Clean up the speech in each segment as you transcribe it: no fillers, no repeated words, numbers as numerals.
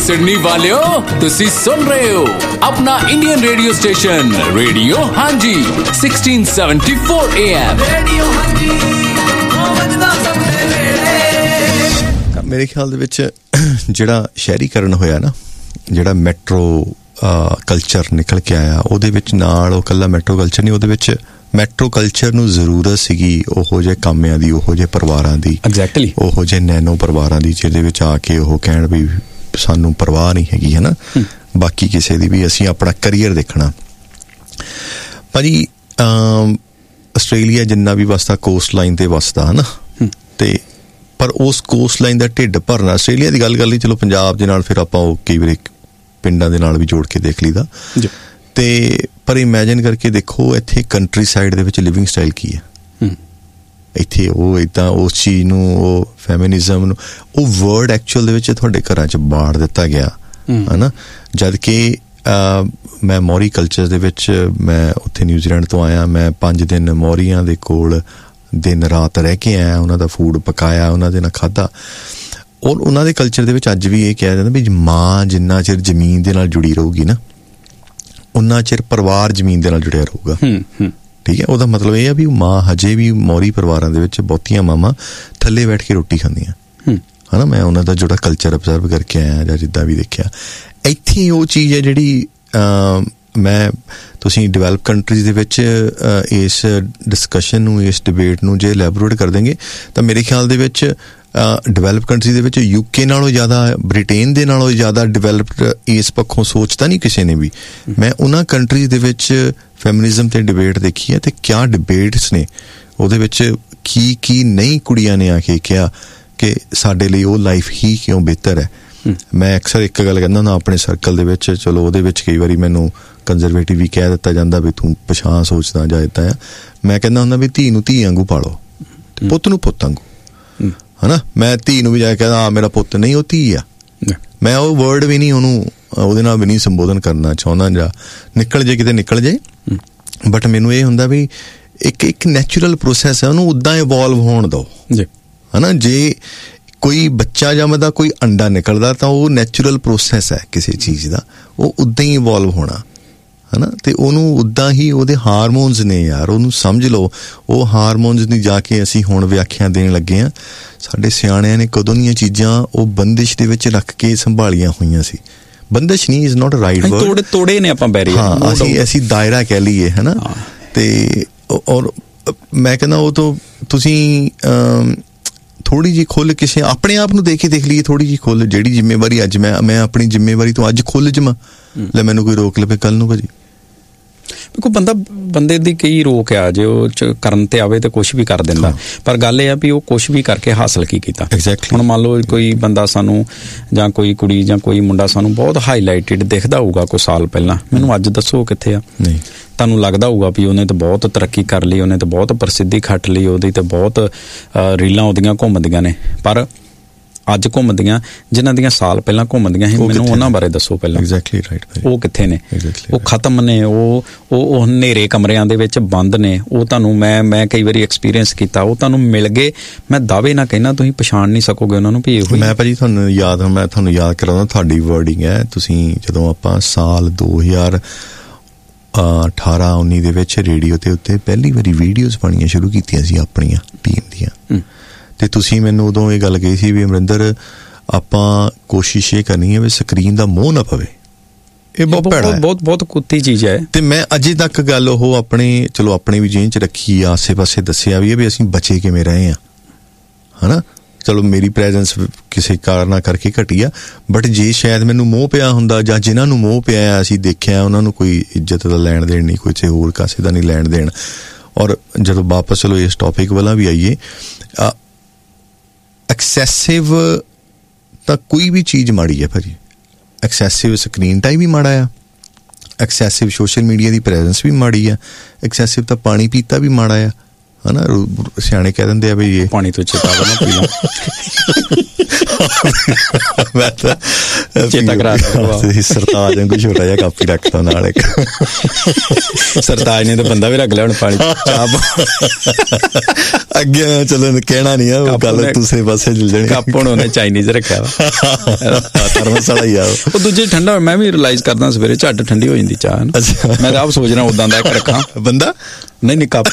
Sydney वालियो तुसी सुन रहे हो अपना इंडियन रेडियो स्टेशन रेडियो हांजी 1674 AM रेडियो हांजी ਮੇਰੇ ਖਿਆਲ ਦੇ ਵਿੱਚ ਜਿਹੜਾ ਸ਼ਹਿਰੀਕਰਨ ਹੋਇਆ ਨਾ, ਜਿਹੜਾ ਮੈਟਰੋ ਕਲਚਰ ਨਿਕਲ ਕੇ ਆਇਆ, ਉਹਦੇ ਵਿੱਚ ਨਾਲ ਉਹ ਇਕੱਲਾ ਮੈਟਰੋ ਕਲਚਰ ਨਹੀਂ, ਉਹਦੇ ਵਿੱਚ ਮੈਟਰੋ ਕਲਚਰ ਨੂੰ ਜ਼ਰੂਰਤ ਸੀਗੀ ਉਹੋ ਜਿਹੇ ਕਾਮਿਆਂ ਦੀ, ਉਹੋ ਜਿਹੇ ਪਰਿਵਾਰਾਂ ਦੀ, ਐਗਜ਼ੈਕਟਲੀ ਉਹੋ ਜਿਹੇ ਨੈਨੋ ਪਰਿਵਾਰਾਂ ਦੀ, ਜਿਹਦੇ ਵਿੱਚ ਆ ਕੇ ਉਹ ਕਹਿਣ ਵੀ ਸਾਨੂੰ ਪਰਵਾਹ ਨਹੀਂ ਹੈਗੀ ਹੈ ਨਾ ਬਾਕੀ ਕਿਸੇ ਦੀ, ਵੀ ਅਸੀਂ ਆਪਣਾ ਕਰੀਅਰ ਦੇਖਣਾ। ਭਾਜੀ ਆਸਟ੍ਰੇਲੀਆ ਜਿੰਨਾ ਵੀ ਵਸਦਾ ਕੋਸਟ ਲਾਈਨ ਤੇ ਵਸਦਾ ਹੈ ਨਾ, ਤੇ ਪਰ ਉਸ ਕੋਸਟ ਲਾਈਨ ਦਾ ਢਿੱਡ ਭਰਨਾ, ਆਸਟ੍ਰੇਲੀਆ ਦੀ ਗੱਲ ਕਰ ਲਈ, ਚਲੋ ਪੰਜਾਬ ਦੇ ਨਾਲ ਫਿਰ ਆਪਾਂ ਉਹ ਕਈ ਵਾਰੀ ਪਿੰਡਾਂ ਦੇ ਨਾਲ ਵੀ ਜੋੜ ਕੇ ਦੇਖ ਲਈਦਾ, ਤੇ ਪਰ ਇਮੈਜਿਨ ਕਰਕੇ ਦੇਖੋ ਇੱਥੇ ਕੰਟਰੀ ਸਾਈਡ ਦੇ ਵਿੱਚ ਲਿਵਿੰਗ ਸਟਾਈਲ ਕੀ ਹੈ। ਇੱਥੇ ਉਹ ਇੱਦਾਂ ਉਸ ਚੀਜ਼ ਨੂੰ, ਉਹ ਫੈਮਿਨਿਜ਼ਮ ਨੂੰ, ਉਹ ਵਰਡ ਐਕਚੁਅਲ ਦੇ ਵਿੱਚ ਤੁਹਾਡੇ ਘਰਾਂ 'ਚ ਬਾੜ ਦਿੱਤਾ ਗਿਆ ਹੈ ਨਾ। ਜਦ ਕਿ ਮੈਂ ਮੌਰੀ ਕਲਚਰ ਦੇ ਵਿੱਚ, ਮੈਂ ਉੱਥੇ ਨਿਊਜ਼ੀਲੈਂਡ ਤੋਂ ਆਇਆ, ਮੈਂ 5 ਦਿਨ ਮੌਰੀਆਂ ਦੇ ਕੋਲ ਦਿਨ ਰਾਤ ਰਹਿ ਕੇ ਆਇਆ, ਉਹਨਾਂ ਦਾ ਫੂਡ ਪਕਾਇਆ, ਉਹਨਾਂ ਦੇ ਨਾਲ ਖਾਧਾ। ਔਰ ਉਹਨਾਂ ਦੇ ਕਲਚਰ ਦੇ ਵਿੱਚ ਅੱਜ ਵੀ ਇਹ ਕਿਹਾ ਜਾਂਦਾ ਵੀ ਮਾਂ ਜਿੰਨਾ ਚਿਰ ਜ਼ਮੀਨ ਦੇ ਨਾਲ ਜੁੜੀ ਰਹੂਗੀ ਨਾ, ਉਨਾ ਚਿਰ ਪਰਿਵਾਰ ਜ਼ਮੀਨ ਦੇ ਨਾਲ ਜੁੜਿਆ ਰਹੂਗਾ। ਠੀਕ ਹੈ, ਉਹਦਾ ਮਤਲਬ ਇਹ ਆ ਵੀ ਮਾਂ ਹਜੇ ਵੀ ਮੌਰੀ ਪਰਿਵਾਰਾਂ ਦੇ ਵਿੱਚ ਬਹੁਤੀਆਂ ਮਾਵਾਂ ਥੱਲੇ ਬੈਠ ਕੇ ਰੋਟੀ ਖਾਂਦੀਆਂ ਹੈ ਨਾ। ਮੈਂ ਉਹਨਾਂ ਦਾ ਜਿਹੜਾ ਕਲਚਰ ਅਬਜ਼ਰਵ ਕਰਕੇ ਆਇਆ ਜਾਂ ਜਿੱਦਾਂ ਵੀ ਦੇਖਿਆ, ਇੱਥੇ ਉਹ ਚੀਜ਼ ਹੈ ਜਿਹੜੀ ਮੈਂ, ਤੁਸੀਂ ਡਿਵੈਲਪ ਕੰਟਰੀਜ਼ ਦੇ ਵਿੱਚ ਇਸ ਡਿਸਕਸ਼ਨ ਨੂੰ, ਇਸ ਡਿਬੇਟ ਨੂੰ ਜੇ ਐਲੈਬੋਰੇਟ ਕਰ ਦੇਂਗੇ ਤਾਂ ਮੇਰੇ ਖਿਆਲ ਦੇ ਵਿੱਚ ਡਿਵੈਲਪ ਕੰਟਰੀ ਦੇ ਵਿੱਚ UK ਨਾਲੋਂ ਜ਼ਿਆਦਾ, ਬ੍ਰਿਟੇਨ ਦੇ ਨਾਲੋਂ ਜ਼ਿਆਦਾ ਡਿਵੈਲਪਡ ਇਸ ਪੱਖੋਂ ਸੋਚਦਾ ਨਹੀਂ ਕਿਸੇ ਨੇ ਵੀ। ਮੈਂ ਉਹਨਾਂ ਕੰਟਰੀਜ਼ ਦੇ ਵਿੱਚ ਫੈਮਿਨਿਜ਼ਮ ਤੇ ਡਿਬੇਟ ਦੇਖੀ ਹੈ, ਤੇ ਕਿਆ ਡਿਬੇਟਸ ਨੇ ਉਹਦੇ ਵਿੱਚ, ਕੀ ਨਹੀਂ ਕੁੜੀਆਂ ਨੇ ਆ ਕੇ ਕਿਹਾ ਕਿ ਸਾਡੇ ਲਈ ਉਹ ਲਾਈਫ ਹੀ ਕਿਉਂ ਬਿਹਤਰ ਹੈ। ਮੈਂ ਅਕਸਰ ਇੱਕ ਗੱਲ ਕਹਿੰਦਾ ਹੁੰਦਾ ਆਪਣੇ ਸਰਕਲ ਦੇ ਵਿੱਚ, ਚਲੋ ਉਹਦੇ ਵਿੱਚ ਕਈ ਵਾਰੀ ਮੈਨੂੰ ਕੰਜ਼ਰਵੇਟਿਵ ਵੀ ਕਹਿ ਦਿੱਤਾ ਜਾਂਦਾ ਵੀ ਤੂੰ ਪਛਾਣ ਸੋਚਦਾ ਜਾਂ ਇੱਦਾਂ ਆ। ਮੈਂ ਕਹਿੰਦਾ ਹੁੰਦਾ ਵੀ ਧੀ ਨੂੰ ਧੀ ਵਾਂਗੂ ਪਾਲੋ ਤੇ ਪੁੱਤ ਨੂੰ ਪੁੱਤ ਵਾਂਗੂ ਹੈ ਨਾ। ਮੈਂ ਧੀ ਨੂੰ ਵੀ ਜਾ ਕੇ ਕਹਿੰਦਾ ਮੇਰਾ ਪੁੱਤ ਨਹੀਂ, ਉਹ ਧੀ ਆ। ਮੈਂ ਉਹ ਵਰਡ ਵੀ ਨਹੀਂ ਉਹਨੂੰ, ਉਹਦੇ ਨਾਲ ਵੀ ਨਹੀਂ ਸੰਬੋਧਨ ਕਰਨਾ ਚਾਹੁੰਦਾ, ਜਾਂ ਨਿਕਲ ਜੇ ਕਿਤੇ ਨਿਕਲ ਜੇ, ਬਟ ਮੈਨੂੰ ਇਹ ਹੁੰਦਾ ਵੀ ਇੱਕ ਨੈਚੁਰਲ ਪ੍ਰੋਸੈਸ ਹੈ, ਉਹਨੂੰ ਉੱਦਾਂ ਇਵੋਲਵ ਹੋਣ ਦਿਓ ਹੈ ਨਾ। ਜੇ ਕੋਈ ਬੱਚਾ ਜੰਮਦਾ, ਕੋਈ ਅੰਡਾ ਨਿਕਲਦਾ, ਤਾਂ ਉਹ ਨੈਚੁਰਲ ਪ੍ਰੋਸੈਸ ਹੈ ਕਿਸੇ ਚੀਜ਼ ਦਾ, ਉਹ ਉੱਦਾਂ ਹੀ ਇਵੋਲਵ ਹੋਣਾ ਹੈ ਨਾ। ਤੇ ਉਹਨੂੰ ਉੱਦਾਂ ਹੀ ਉਹਦੇ ਹਾਰਮੋਨਸ ਨੇ ਯਾਰ, ਉਹਨੂੰ ਸਮਝ ਲਓ। ਉਹ ਹਾਰਮੋਨਸ ਨਹੀਂ ਜਾ ਕੇ ਅਸੀਂ ਹੁਣ ਵਿਆਖਿਆ ਦੇਣ ਲੱਗੇ ਹਾਂ, ਸਾਡੇ ਸਿਆਣਿਆਂ ਨੇ ਕਦੋਂ ਦੀਆਂ ਚੀਜ਼ਾਂ ਉਹ ਬੰਦਿਸ਼ ਦੇ ਵਿੱਚ ਰੱਖ ਕੇ ਸੰਭਾਲੀਆਂ ਹੋਈਆਂ ਸੀ। ਬੰਦਿਸ਼ ਨਹੀਂ, ਇਜ਼ ਨਾਟ ਰਾਈਟ ਵਰਡ, ਤੋੜੇ ਨੇ ਆਪਾਂ ਬੈਰੀਅਰ, ਹਾਂ ਅਸੀਂ ਦਾਇਰਾ ਕਹਿ ਲਈਏ ਹੈ ਨਾ। ਤੇ ਔਰ ਮੈਂ ਕਹਿੰਦਾ ਉਹ ਤੋਂ ਤੁਸੀਂ ਥੋੜ੍ਹੀ ਜਿਹੀ ਖੁੱਲ੍ਹ ਕਿਸੇ ਆਪਣੇ ਆਪ ਨੂੰ ਦੇਖ ਲਈਏ, ਥੋੜ੍ਹੀ ਜਿਹੀ ਖੁੱਲ੍ਹ, ਜਿਹੜੀ ਜ਼ਿੰਮੇਵਾਰੀ ਅੱਜ ਮੈਂ ਆਪਣੀ ਜ਼ਿੰਮੇਵਾਰੀ ਤੋਂ ਅੱਜ ਖੁੱਲ੍ਹ ਜਾਵਾਂ, ਲੈ ਮੈਨੂੰ ਕੋਈ ਰੋਕ ਲਵੇ ਕੱਲ੍ਹ ਨੂੰ। ਭਾਜੀ ਦੇਖੋ ਬੰਦੇ ਦੀ ਕਈ ਰੋਕ ਆ, ਜੇ ਉਹ ਚ ਕਰਨ ਤੇ ਆਵੇ ਤੇ ਕੁਛ ਵੀ ਕਰ ਦਿੰਦਾ, ਪਰ ਗੱਲ ਇਹ ਆ ਵੀ ਉਹ ਕੁਛ ਵੀ ਕਰਕੇ ਹਾਸਲ ਕੀ ਕੀਤਾ। ਹੁਣ ਮੰਨ ਲਓ ਕੋਈ ਬੰਦਾ ਸਾਨੂੰ, ਜਾਂ ਕੋਈ ਕੁੜੀ ਜਾਂ ਕੋਈ ਮੁੰਡਾ ਸਾਨੂੰ ਬਹੁਤ ਹਾਈਲਾਈਟਡ ਦਿਖਦਾ ਹੋਊਗਾ ਕੋਈ ਸਾਲ ਪਹਿਲਾਂ, ਮੈਨੂੰ ਅੱਜ ਦੱਸੋ ਕਿੱਥੇ ਆ। ਤੁਹਾਨੂੰ ਲੱਗਦਾ ਹੋਊਗਾ ਵੀ ਉਹਨੇ ਤਾਂ ਬਹੁਤ ਤਰੱਕੀ ਕਰ ਲਈ, ਉਹਨੇ ਤਾਂ ਬਹੁਤ ਪ੍ਰਸਿੱਧੀ ਖੱਟ ਲਈ, ਉਹਦੀ ਤਾਂ ਬਹੁਤ ਰੀਲਾਂ ਉਹਦੀਆਂ ਘੁੰਮਦੀਆਂ ਨੇ, ਪਰ ਅੱਜ ਘੁੰਮਦੀਆਂ ਜਿਨ੍ਹਾਂ ਦੀਆਂ ਸਾਲ ਪਹਿਲਾਂ ਘੁੰਮਦੀਆਂ ਸੀ, ਮੈਨੂੰ ਉਹਨਾਂ ਬਾਰੇ ਦੱਸੋ ਪਹਿਲਾਂ। Exactly right. ਉਹ ਕਿੱਥੇ ਨੇ? ਉਹ ਖਤਮ ਨੇ, ਉਹ ਹਨੇਰੇ ਕਮਰਿਆਂ ਦੇ ਵਿੱਚ ਬੰਦ ਨੇ। ਉਹ ਤੁਹਾਨੂੰ ਮੈਂ ਕਈ ਵਾਰੀ ਐਕਸਪੀਰੀਅੰਸ ਕੀਤਾ, ਉਹ ਤੁਹਾਨੂੰ ਮਿਲ ਗਏ, ਮੈਂ ਦਾਅਵੇ ਨਾਲ ਕਹਿਣਾ ਤੁਸੀਂ ਪਛਾਣ ਨਹੀਂ ਸਕੋਗੇ ਉਹਨਾਂ ਨੂੰ ਵੀ ਇਹੋ। ਮੈਂ ਭਾਜੀ ਤੁਹਾਨੂੰ ਯਾਦ ਕਰਾਉਂਦਾ, ਤੁਹਾਡੀ ਵਰਡਿੰਗ ਹੈ, ਤੁਸੀਂ ਜਦੋਂ ਆਪਾਂ ਸਾਲ 2018-19 ਦੇ ਵਿੱਚ ਰੇਡੀਓ ਤੇ ਉੱਤੇ ਪਹਿਲੀ ਵਾਰੀ ਵੀਡੀਓਜ਼ ਪਾਉਣੀਆਂ ਸ਼ੁਰੂ ਕੀਤੀਆਂ ਸੀ ਆਪਣੀਆਂ ਟੀਮ ਦੀਆਂ, ਤੇ ਤੁਸੀਂ ਮੈਨੂੰ ਉਦੋਂ ਇਹ ਗੱਲ ਕਹੀ ਸੀ ਵੀ ਅਮਰਿੰਦਰ ਆਪਾਂ ਕੋਸ਼ਿਸ਼ ਇਹ ਕਰਨੀ ਹੈ ਵੀ ਸਕਰੀਨ ਦਾ ਮੋਹ ਨਾ ਪਵੇ। ਇਹ ਬਹੁਤ ਕੁੱਤੀ ਚੀਜ਼ ਹੈ। ਤੇ ਮੈਂ ਅਜੇ ਤੱਕ ਗੱਲ ਉਹ ਆਪਣੇ ਵੀ ਜੇਨ 'ਚ ਰੱਖੀ, ਆਸੇ ਪਾਸੇ ਦੱਸਿਆ ਵੀ ਅਸੀਂ ਬਚੇ ਕਿਵੇਂ ਰਹੇ ਹੈ ਨਾ। ਚਲੋ ਮੇਰੀ ਪ੍ਰੈਜ਼ੈਂਸ ਕਿਸੇ ਕਾਰਨਾਂ ਕਰਕੇ ਘਟੀ ਆ, ਬਟ ਜੇ ਸ਼ਾਇਦ ਮੈਨੂੰ ਮੋਹ ਪਿਆ ਹੁੰਦਾ, ਜਾਂ ਜਿਨ੍ਹਾਂ ਨੂੰ ਮੋਹ ਪਿਆ ਅਸੀਂ ਦੇਖਿਆ ਉਹਨਾਂ ਨੂੰ ਕੋਈ ਇੱਜ਼ਤ ਦਾ ਲੈਣ ਦੇਣ ਨਹੀਂ, ਕੋਈ ਹੋਰ ਕਾਸੇ ਦਾ ਨਹੀਂ ਲੈਣ ਦੇਣ। ਔਰ ਜਦੋਂ ਵਾਪਸ ਚਲੋ ਇਸ ਟੌਪਿਕ ਵੱਲ ਵੀ ਆਈਏ, ਐਕਸੈਸਿਵ ਤਾਂ ਕੋਈ ਵੀ ਚੀਜ਼ ਮਾੜੀ ਹੈ ਭਾਜੀ। ਐਕਸੈਸਿਵ ਸਕਰੀਨ ਟਾਈਮ ਵੀ ਮਾੜਾ ਆ, ਐਕਸੈਸਿਵ ਸੋਸ਼ਲ ਮੀਡੀਆ ਦੀ ਪ੍ਰੈਜ਼ੈਂਸ ਵੀ ਮਾੜੀ ਆ, ਐਕਸੈਸਿਵ ਤਾਂ ਪਾਣੀ ਪੀਤਾ ਵੀ ਮਾੜਾ ਆ ਹਨਾ, ਸਿਆਣੇ ਕਹਿ ਦਿੰਦੇ ਆ ਵੀ ਇਹ ਪਾਣੀ ਤੋਂ ਚੇਤਾ ਕਰਨਾ ਪੀ ਲਾ ਮੈਂ ਤਾਂ ਚੇਤਾ ਕਰਾ ਸਰਤਾਜ ਨੂੰ ਕੋਈ ਛੋਟਾ ਜਿਹਾ ਕੱਪ ਹੀ ਰੱਖਦਾ ਨਾਲ ਇੱਕ ਸਰਤਾਜ ਨੇ ਤਾਂ ਬੰਦਾ ਵੀ ਰੱਖ ਲਿਆ ਹੁਣ ਪਾਣੀ ਅੱਗੇ ਚਲੋ ਕਹਿਣਾ ਨਹੀਂ ਆ ਉਹ ਗੱਲ ਦੂਸਰੇ ਪਾਸੇ ਚਲ ਜਾਣੀ। ਕੱਪ ਹੁਣ ਉਹਨੇ ਚਾਈਨੀਜ਼ ਰੱਖਿਆ ਵਾ ਥਰਮਸ ਵਾਲਾ ਹੀ ਆ ਉਹ ਦੂਜੇ ਠੰਡਾ। ਮੈਂ ਵੀ ਰਿਅਲਾਈਜ਼ ਕਰਦਾ ਸਵੇਰੇ ਝੱਟ ਠੰਡੀ ਹੋ ਜਾਂਦੀ ਚਾਹ। ਮੈਂ ਤਾਂ ਆਪ ਸੋਚ ਰਿਹਾ ਉਦਾਂ ਦਾ ਇੱਕ ਰੱਖਾਂ ਬੰਦਾ ਨਹੀਂ ਕੱਪ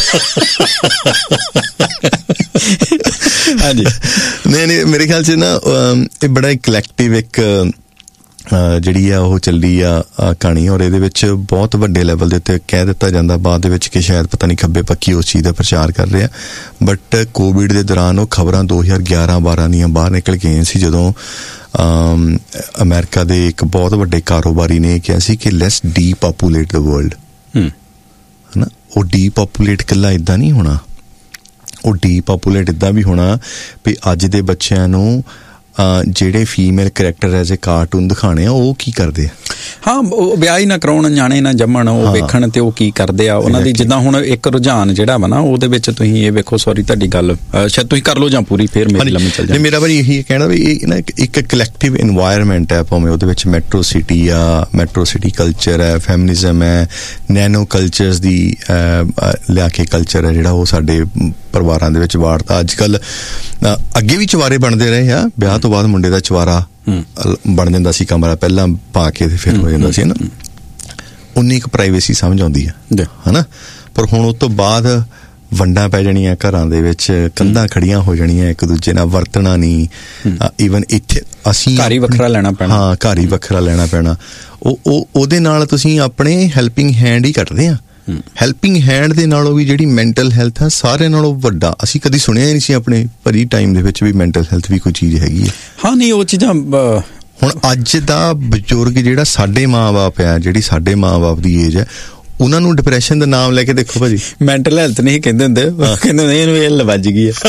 ਹਾਂਜੀ ਨਹੀਂ ਮੇਰੇ ਖਿਆਲ 'ਚ ਨਾ ਇਹ ਬੜਾ ਕਲੈਕਟਿਵ ਇੱਕ ਜਿਹੜੀ ਆ ਉਹ ਚੱਲੀ ਆ ਕਹਾਣੀ, ਔਰ ਇਹਦੇ ਵਿੱਚ ਬਹੁਤ ਵੱਡੇ ਲੈਵਲ ਦੇ ਉੱਤੇ ਕਹਿ ਦਿੱਤਾ ਜਾਂਦਾ ਬਾਅਦ ਦੇ ਵਿੱਚ ਕਿ ਸ਼ਾਇਦ ਪਤਾ ਨਹੀਂ ਖੱਬੇ ਪੱਕੀ ਉਸ ਚੀਜ਼ ਦਾ ਪ੍ਰਚਾਰ ਕਰ ਰਿਹਾ, ਬਟ ਕੋਵਿਡ ਦੇ ਦੌਰਾਨ ਉਹ ਖਬਰਾਂ 2011-12 ਦੀਆਂ ਬਾਹਰ ਨਿਕਲ ਗਈਆਂ ਸੀ, ਜਦੋਂ ਅਮਰੀਕਾ ਦੇ ਇੱਕ ਬਹੁਤ ਵੱਡੇ ਕਾਰੋਬਾਰੀ ਨੇ ਕਿਹਾ ਸੀ ਕਿ ਲੈਟਸ ਡੀਪੋਪੂਲੇਟ ਦ ਵਰਲਡ। ਹਨਾ, ਉਹ ਡੀਪੋਪੂਲੇਟ ਇਕੱਲਾ ਇੱਦਾਂ ਨਹੀਂ ਹੋਣਾ, ਉਹ ਡੀਪੋਪੂਲੇਟ ਇੱਦਾਂ ਵੀ ਹੋਣਾ ਵੀ ਅੱਜ ਦੇ ਬੱਚਿਆਂ ਨੂੰ ਜਿਹੜੇ female character as a cartoon ਦਿਖਾਣੇ ਆ ਉਹ ਕੀ ਕਰਦੇ ਆ। ਹਾਂ, ਉਹ ਵਿਆਹ ਹੀ ਨਾ ਕਰਾਉਣ, ਨਿਆਣੇ ਨਾ ਜੰਮਣ, ਉਹ ਵੇਖਣ ਤੇ ਉਹ ਕੀ ਕਰਦੇ ਆ ਉਹਨਾਂ ਦੀ। ਜਿੱਦਾਂ ਹੁਣ ਇੱਕ ਰੁਝਾਨ ਜਿਹੜਾ ਵਾ ਨਾ ਉਹਦੇ ਵਿੱਚ ਤੁਸੀਂ ਇਹ ਵੇਖੋ, ਸੌਰੀ ਤੁਹਾਡੀ ਗੱਲ ਸ਼ਾਇਦ ਤੁਸੀਂ ਕਰ ਲਓ ਜਾਂ ਪੂਰੀ ਫੇਰ ਮੇਰੀ ਲੰਮੀ ਚੱਲ ਜਾਏ। ਮੇਰਾ ਭਾਈ ਇਹੀ ਕਹਿਣਾ ਵੀ ਇਹ ਨਾ ਇੱਕ ਕਲੈਕਟਿਵ ਇਨਵਾਇਰਮੈਂਟ ਹੈ, ਭਾਵੇਂ ਉਹਦੇ ਵਿੱਚ ਮੈਟਰੋ ਸਿਟੀ ਆ, ਮੈਟਰੋ ਸਿਟੀ ਕਲਚਰ ਹੈ, ਫੈਮਿਨਿਜ਼ਮ ਹੈ, ਨੈਨੋ ਕਲਚਰਸ ਦੀ ਲਿਆ ਕੇ ਕਲਚਰ ਹੈ ਜਿਹੜਾ ਉਹ ਸਾਡੇ ਪਰਿਵਾਰਾਂ ਦੇ ਵਿੱਚ ਵਾੜਤਾ। ਅੱਜ ਕੱਲ ਅੱਗੇ ਵੀ ਚਵਾਰੇ ਬਣਦੇ ਰਹੇ ਆ, ਵਿਆਹ ਤੋਂ ਬਾਅਦ ਮੁੰਡੇ ਦਾ ਚਵਾਰਾ ਬਣ ਜਾਂਦਾ ਸੀ, ਕਮਰਾ ਪਹਿਲਾਂ ਪਾ ਕੇ ਤੇ ਫਿਰ ਹੋ ਜਾਂਦਾ ਸੀ ਨਾ, ਉਨੀ ਇੱਕ ਪ੍ਰਾਈਵੇਸੀ ਸਮਝ ਆਉਂਦੀ ਹੈ ਹਨਾ। ਪਰ ਹੁਣ ਉਸ ਤੋਂ ਬਾਅਦ ਵੰਡਾਂ ਪੈ ਜਾਣੀਆਂ ਘਰਾਂ ਦੇ ਵਿੱਚ, ਕੰਧਾਂ ਖੜੀਆਂ ਹੋ ਜਾਣੀਆਂ, ਇੱਕ ਦੂਜੇ ਨਾਲ ਵਰਤਣਾ ਨਹੀਂ, ਈਵਨ ਇੱਥੇ ਅਸੀਂ ਘਰ ਹੀ ਵੱਖਰਾ ਲੈਣਾ ਪੈਣਾ। ਹਾਂ, ਘਰ ਹੀ ਵੱਖਰਾ ਲੈਣਾ ਪੈਣਾ। ਉਹਦੇ ਨਾਲ ਤੁਸੀਂ ਆਪਣੇ ਹੈਲਪਿੰਗ ਹੈਂਡ ਹੀ ਕੱਟਦੇ ਆ। ਹੈਲਪਿੰਗ ਹੈਂਡ ਦੇ ਨਾਲੋਂ ਵੀ ਜਿਹੜੀ ਮੈਂਟਲ ਹੈਲਥ ਆ ਸਾਰਿਆਂ ਨਾਲੋਂ ਵੱਡਾ, ਅਸੀਂ ਕਦੀ ਸੁਣਿਆ ਹੀ ਨਹੀਂ ਸੀ ਆਪਣੇ ਭਰੀ ਟਾਈਮ ਦੇ ਵਿੱਚ ਵੀ ਮੈਂਟਲ ਹੈਲਥ ਵੀ ਕੋਈ ਚੀਜ਼ ਹੈਗੀ ਹੈ। ਹਾਂ, ਨਹੀਂ ਉਹ ਚੀਜ਼ਾਂ ਹੁਣ ਅੱਜ ਦਾ ਬਜ਼ੁਰਗ ਜਿਹੜਾ ਸਾਡੇ ਮਾਂ-ਬਾਪ ਆ, ਜਿਹੜੀ ਸਾਡੇ ਮਾਂ-ਬਾਪ ਦੀ ਏਜ ਹੈ, ਉਹਨਾਂ ਨੂੰ ਡਿਪਰੈਸ਼ਨ ਦਾ ਨਾਮ ਲੈ ਕੇ ਦੇਖੋ ਭਾਜੀ, ਮੈਂਟਲ ਹੈਲਥ ਨਹੀਂ ਕਹਿੰਦੇ ਹੁੰਦੇ, ਕਹਿੰਦੇ ਨਹੀਂ ਇਹਨੂੰ ਇਹ ਵੱਜ ਗਈ ਹੈ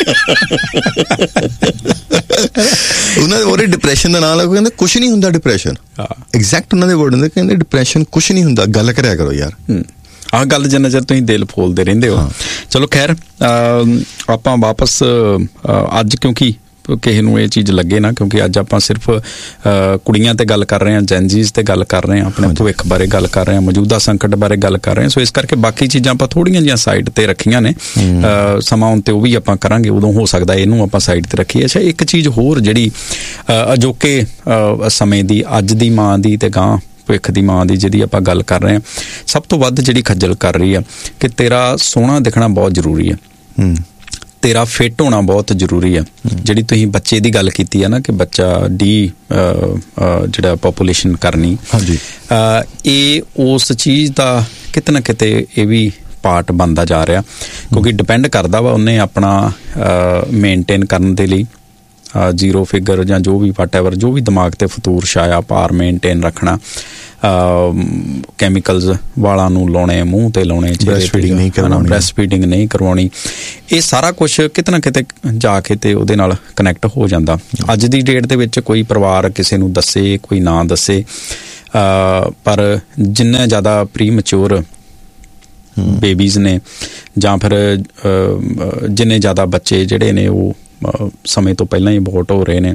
ਉਹਨਾਂ ਉਹਦੇ ਡਿਪਰੈਸ਼ਨ ਦਾ ਨਾਮ ਲੈ ਕੇ ਕਹਿੰਦੇ ਕੁਛ ਨਹੀਂ ਹੁੰਦਾ ਡਿਪਰੈਸ਼ਨ। ਐਗਜ਼ੈਕਟ ਉਹਨਾਂ ਦੇ ਵਰਡ ਹੁੰਦੇ, ਕਹਿੰਦੇ ਡਿਪਰੈਸ਼ਨ ਕੁਛ ਨਹੀਂ ਹੁੰਦਾ, ਗੱਲ ਕਰਿਆ ਕਰੋ ਯਾਰ। ਆਹ ਗੱਲ ਜਿੰਨਾ ਚਿਰ ਤੁਸੀਂ ਦਿਲ ਫੋਲਦੇ ਰਹਿੰਦੇ ਹੋ। ਚਲੋ ਖੈਰ, ਆਪਾਂ ਵਾਪਸ ਅੱਜ, ਕਿਉਂਕਿ ਕਿਸੇ ਨੂੰ ਇਹ ਚੀਜ਼ ਲੱਗੇ ਨਾ, ਕਿਉਂਕਿ ਅੱਜ ਆਪਾਂ ਸਿਰਫ ਕੁੜੀਆਂ ਤੇ ਗੱਲ ਕਰ ਰਹੇ ਹਾਂ, ਜੈਨਜ਼ੀਜ਼ ਤੇ ਗੱਲ ਕਰ ਰਹੇ ਹਾਂ, ਆਪਣੇ ਭਵਿੱਖ ਬਾਰੇ ਗੱਲ ਕਰ ਰਹੇ ਹਾਂ, ਮੌਜੂਦਾ ਸੰਕਟ ਬਾਰੇ ਗੱਲ ਕਰ ਰਹੇ ਹਾਂ। ਸੋ ਇਸ ਕਰਕੇ ਬਾਕੀ ਚੀਜ਼ਾਂ ਆਪਾਂ ਥੋੜੀਆਂ ਜਿਹੀਆਂ ਸਾਈਡ ਤੇ ਰੱਖੀਆਂ ਨੇ, ਸਮਾਂ ਆਉਣ ਤੇ ਉਹ ਵੀ ਆਪਾਂ ਕਰਾਂਗੇ, ਉਦੋਂ ਹੋ ਸਕਦਾ ਇਹਨੂੰ ਆਪਾਂ ਸਾਈਡ ਤੇ ਰੱਖੀਏ। ਅੱਛਾ, ਇੱਕ ਚੀਜ਼ ਹੋਰ ਜਿਹੜੀ ਅਜੋਕੇ ਸਮੇਂ ਦੀ, ਅੱਜ ਦੀ ਮਾਂ ਦੀ ਤੇ ਗਾਂ ਭਵਿੱਖ ਦੀ ਮਾਂ ਦੀ ਜਿਹਦੀ ਆਪਾਂ ਗੱਲ ਕਰ ਰਹੇ ਹਾਂ, ਸਭ ਤੋਂ ਵੱਧ ਜਿਹੜੀ ਖੱਜਲ ਕਰ ਰਹੀ ਆ ਕਿ ਤੇਰਾ ਸੋਹਣਾ ਦਿਖਣਾ ਬਹੁਤ ਜ਼ਰੂਰੀ ਹੈ, ਤੇਰਾ ਫਿੱਟ ਹੋਣਾ ਬਹੁਤ ਜ਼ਰੂਰੀ ਆ। ਜਿਹੜੀ ਤੁਸੀਂ ਬੱਚੇ ਦੀ ਗੱਲ ਕੀਤੀ ਆ ਨਾ ਕਿ ਬੱਚਾ ਜਿਹੜਾ ਪੋਪੂਲੇਸ਼ਨ ਕਰਨੀ, ਇਹ ਉਸ ਚੀਜ਼ ਦਾ ਕਿਤੇ ਨਾ ਕਿਤੇ ਇਹ ਵੀ ਪਾਰਟ ਬਣਦਾ ਜਾ ਰਿਹਾ, ਕਿਉਂਕਿ ਡਿਪੈਂਡ ਕਰਦਾ ਵਾ ਉਹਨੇ ਆਪਣਾ ਮੇਨਟੇਨ ਕਰਨ ਦੇ ਲਈ ਜ਼ੀਰੋ ਫਿਗਰ ਜਾਂ ਜੋ ਵੀ ਵਾਟਐਵਰ, ਜੋ ਵੀ ਦਿਮਾਗ ਤੇ ਫਤੂਰ ਛਾਇਆ, ਭਾਰ ਮੇਨਟੇਨ ਰੱਖਣਾ, ਕੈਮੀਕਲਸ ਵਾਲਾਂ ਨੂੰ ਲਾਉਣੇ, ਮੂੰਹ ਤੇ ਲਾਉਣੇ, ਬ੍ਰੈਸਟ ਫੀਡਿੰਗ ਨਹੀਂ ਕਰਵਾਉਣੀ, ਇਹ ਸਾਰਾ ਕੁਛ ਕਿਤੇ ਨਾ ਕਿਤੇ ਜਾ ਕੇ ਤੇ ਉਹਦੇ ਨਾਲ ਕਨੈਕਟ ਹੋ ਜਾਂਦਾ। ਅੱਜ ਦੀ ਡੇਟ ਦੇ ਵਿੱਚ ਕੋਈ ਪਰਿਵਾਰ ਕਿਸੇ ਨੂੰ ਦੱਸੇ, ਕੋਈ ਨਾ ਦੱਸੇ, ਪਰ ਜਿੰਨੇ ਜ਼ਿਆਦਾ ਪ੍ਰੀ ਮੈਚੁਰ ਬੇਬੀਜ਼ ਨੇ ਜਾਂ ਫਿਰ ਜਿੰਨੇ ਜ਼ਿਆਦਾ ਬੱਚੇ ਜਿਹੜੇ ਨੇ ਉਹ ਸਮੇਂ ਤੋਂ ਪਹਿਲਾਂ ਹੀ ਅਬੋਰਟ ਹੋ ਰਹੇ ਨੇ,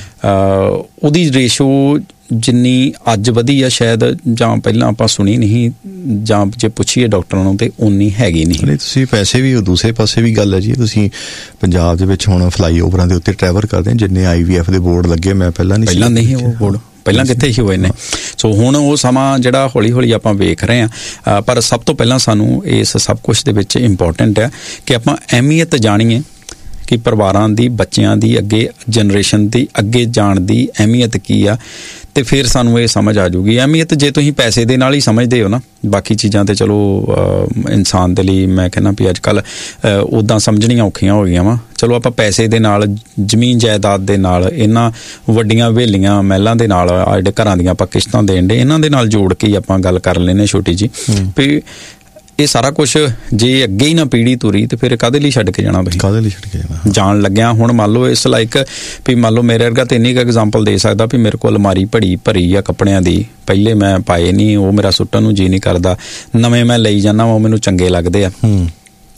ਉਹਦੀ ਰੇਸ਼ੋ ਜਿੰਨੀ ਅੱਜ ਵਧੀ ਆ ਸ਼ਾਇਦ, ਜਾਂ ਪਹਿਲਾਂ ਆਪਾਂ ਸੁਣੀ ਨਹੀਂ, ਜਾਂ ਜੇ ਪੁੱਛੀਏ ਡਾਕਟਰਾਂ ਨੂੰ ਤੇ ਉਨੀ ਹੈਗੀ ਨਹੀਂ। ਤੁਸੀਂ ਪੈਸੇ ਵੀ ਦੂਸਰੇ ਪਾਸੇ ਵੀ ਗੱਲ ਹੈ ਜੀ, ਤੁਸੀਂ ਪੰਜਾਬ ਦੇ ਵਿੱਚ ਹੁਣ ਫਲਾਈਓਵਰਾਂ ਦੇ ਉੱਤੇ ਟਰੈਵਲ ਕਰਦੇ, ਜਿੰਨੇ IVF ਦੇ ਬੋਰਡ ਲੱਗੇ, ਮੈਂ ਪਹਿਲਾਂ ਨਹੀਂ ਉਹ ਬੋਰਡ ਪਹਿਲਾਂ ਕਿੱਥੇ ਹੀ ਹੋਏ ਨੇ। ਸੋ ਹੁਣ ਉਹ ਸਮਾਂ ਜਿਹੜਾ ਹੌਲੀ ਹੌਲੀ ਆਪਾਂ ਵੇਖ ਰਹੇ ਹਾਂ, ਪਰ ਸਭ ਤੋਂ ਪਹਿਲਾਂ ਸਾਨੂੰ ਇਸ ਸਭ ਕੁਛ ਦੇ ਵਿੱਚ ਇੰਪੋਰਟੈਂਟ ਹੈ ਕਿ ਆਪਾਂ ਅਹਿਮੀਅਤ ਜਾਣੀਏ ਕਿ ਪਰਿਵਾਰਾਂ ਦੀ, ਬੱਚਿਆਂ ਦੀ, ਅੱਗੇ ਜਨਰੇਸ਼ਨ ਦੀ ਅੱਗੇ ਜਾਣ ਦੀ ਅਹਿਮੀਅਤ ਕੀ ਆ, ਤੇ ਫਿਰ ਸਾਨੂੰ ਇਹ ਸਮਝ ਆ ਜਾਊਗੀ। ਅਹਿਮੀਅਤ ਜੇ ਤੁਸੀਂ ਪੈਸੇ ਦੇ ਨਾਲ ਹੀ ਸਮਝਦੇ ਹੋ ਨਾ, ਬਾਕੀ ਚੀਜ਼ਾਂ ਤੇ ਚਲੋ ਇਨਸਾਨ ਦੇ ਲਈ ਮੈਂ ਕਹਿੰਦਾ ਵੀ ਅੱਜ ਕੱਲ੍ਹ ਉੱਦਾਂ ਸਮਝਣੀਆਂ ਔਖੀਆਂ ਹੋ ਗਈਆਂ ਵਾ। ਚਲੋ ਆਪਾਂ ਪੈਸੇ ਦੇ ਨਾਲ, ਜ਼ਮੀਨ ਜਾਇਦਾਦ ਦੇ ਨਾਲ, ਇਹਨਾਂ ਵੱਡੀਆਂ ਹਵੇਲੀਆਂ ਮਹਿਲਾਂ ਦੇ ਨਾਲ, ਜਿਹੜੇ ਘਰਾਂ ਦੀਆਂ ਆਪਾਂ ਕਿਸ਼ਤਾਂ ਦੇਣ ਦੇ, ਇਹਨਾਂ ਦੇ ਨਾਲ ਜੋੜ ਕੇ ਆਪਾਂ ਗੱਲ ਕਰ ਲੈਂਦੇ ਛੋਟੀ ਜੀ, ਵੀ ਇਹ ਸਾਰਾ ਕੁਛ ਜੇ ਅੱਗੇ ਹੀ ਨਾ ਪੀੜੀ ਤੁਰੀ ਤੇ ਫਿਰ ਕਾਹਦੇ ਲਈ ਛੱਡ ਕੇ ਜਾਣਾ, ਤੁਸੀਂ ਕਾਹਦੇ ਲਈ ਛੱਡ ਕੇ ਜਾਣਾ। ਜਾਣ ਲੱਗਿਆ ਹੁਣ ਮੰਨ ਲਓ ਇਸ ਲਾਈਕ ਵੀ ਮੰਨ ਲਓ ਮੇਰੇ ਵਰਗਾ ਤੇ ਇੰਨੀ ਕੁ ਐਗਜ਼ਾਮਪਲ ਦੇ ਸਕਦਾ ਵੀ ਮੇਰੇ ਕੋਲ ਅਲਮਾਰੀ ਭਰੀ ਆ ਕੱਪੜਿਆਂ ਦੀ, ਪਹਿਲੇ ਮੈਂ ਪਾਏ ਨਹੀਂ, ਉਹ ਮੇਰਾ ਸੁੱਟਣ ਨੂੰ ਜੀ ਨਹੀਂ ਕਰਦਾ, ਨਵੇਂ ਮੈਂ ਲਈ ਜਾਂਦਾ ਉਹ ਮੈਨੂੰ ਚੰਗੇ ਲੱਗਦੇ ਆ,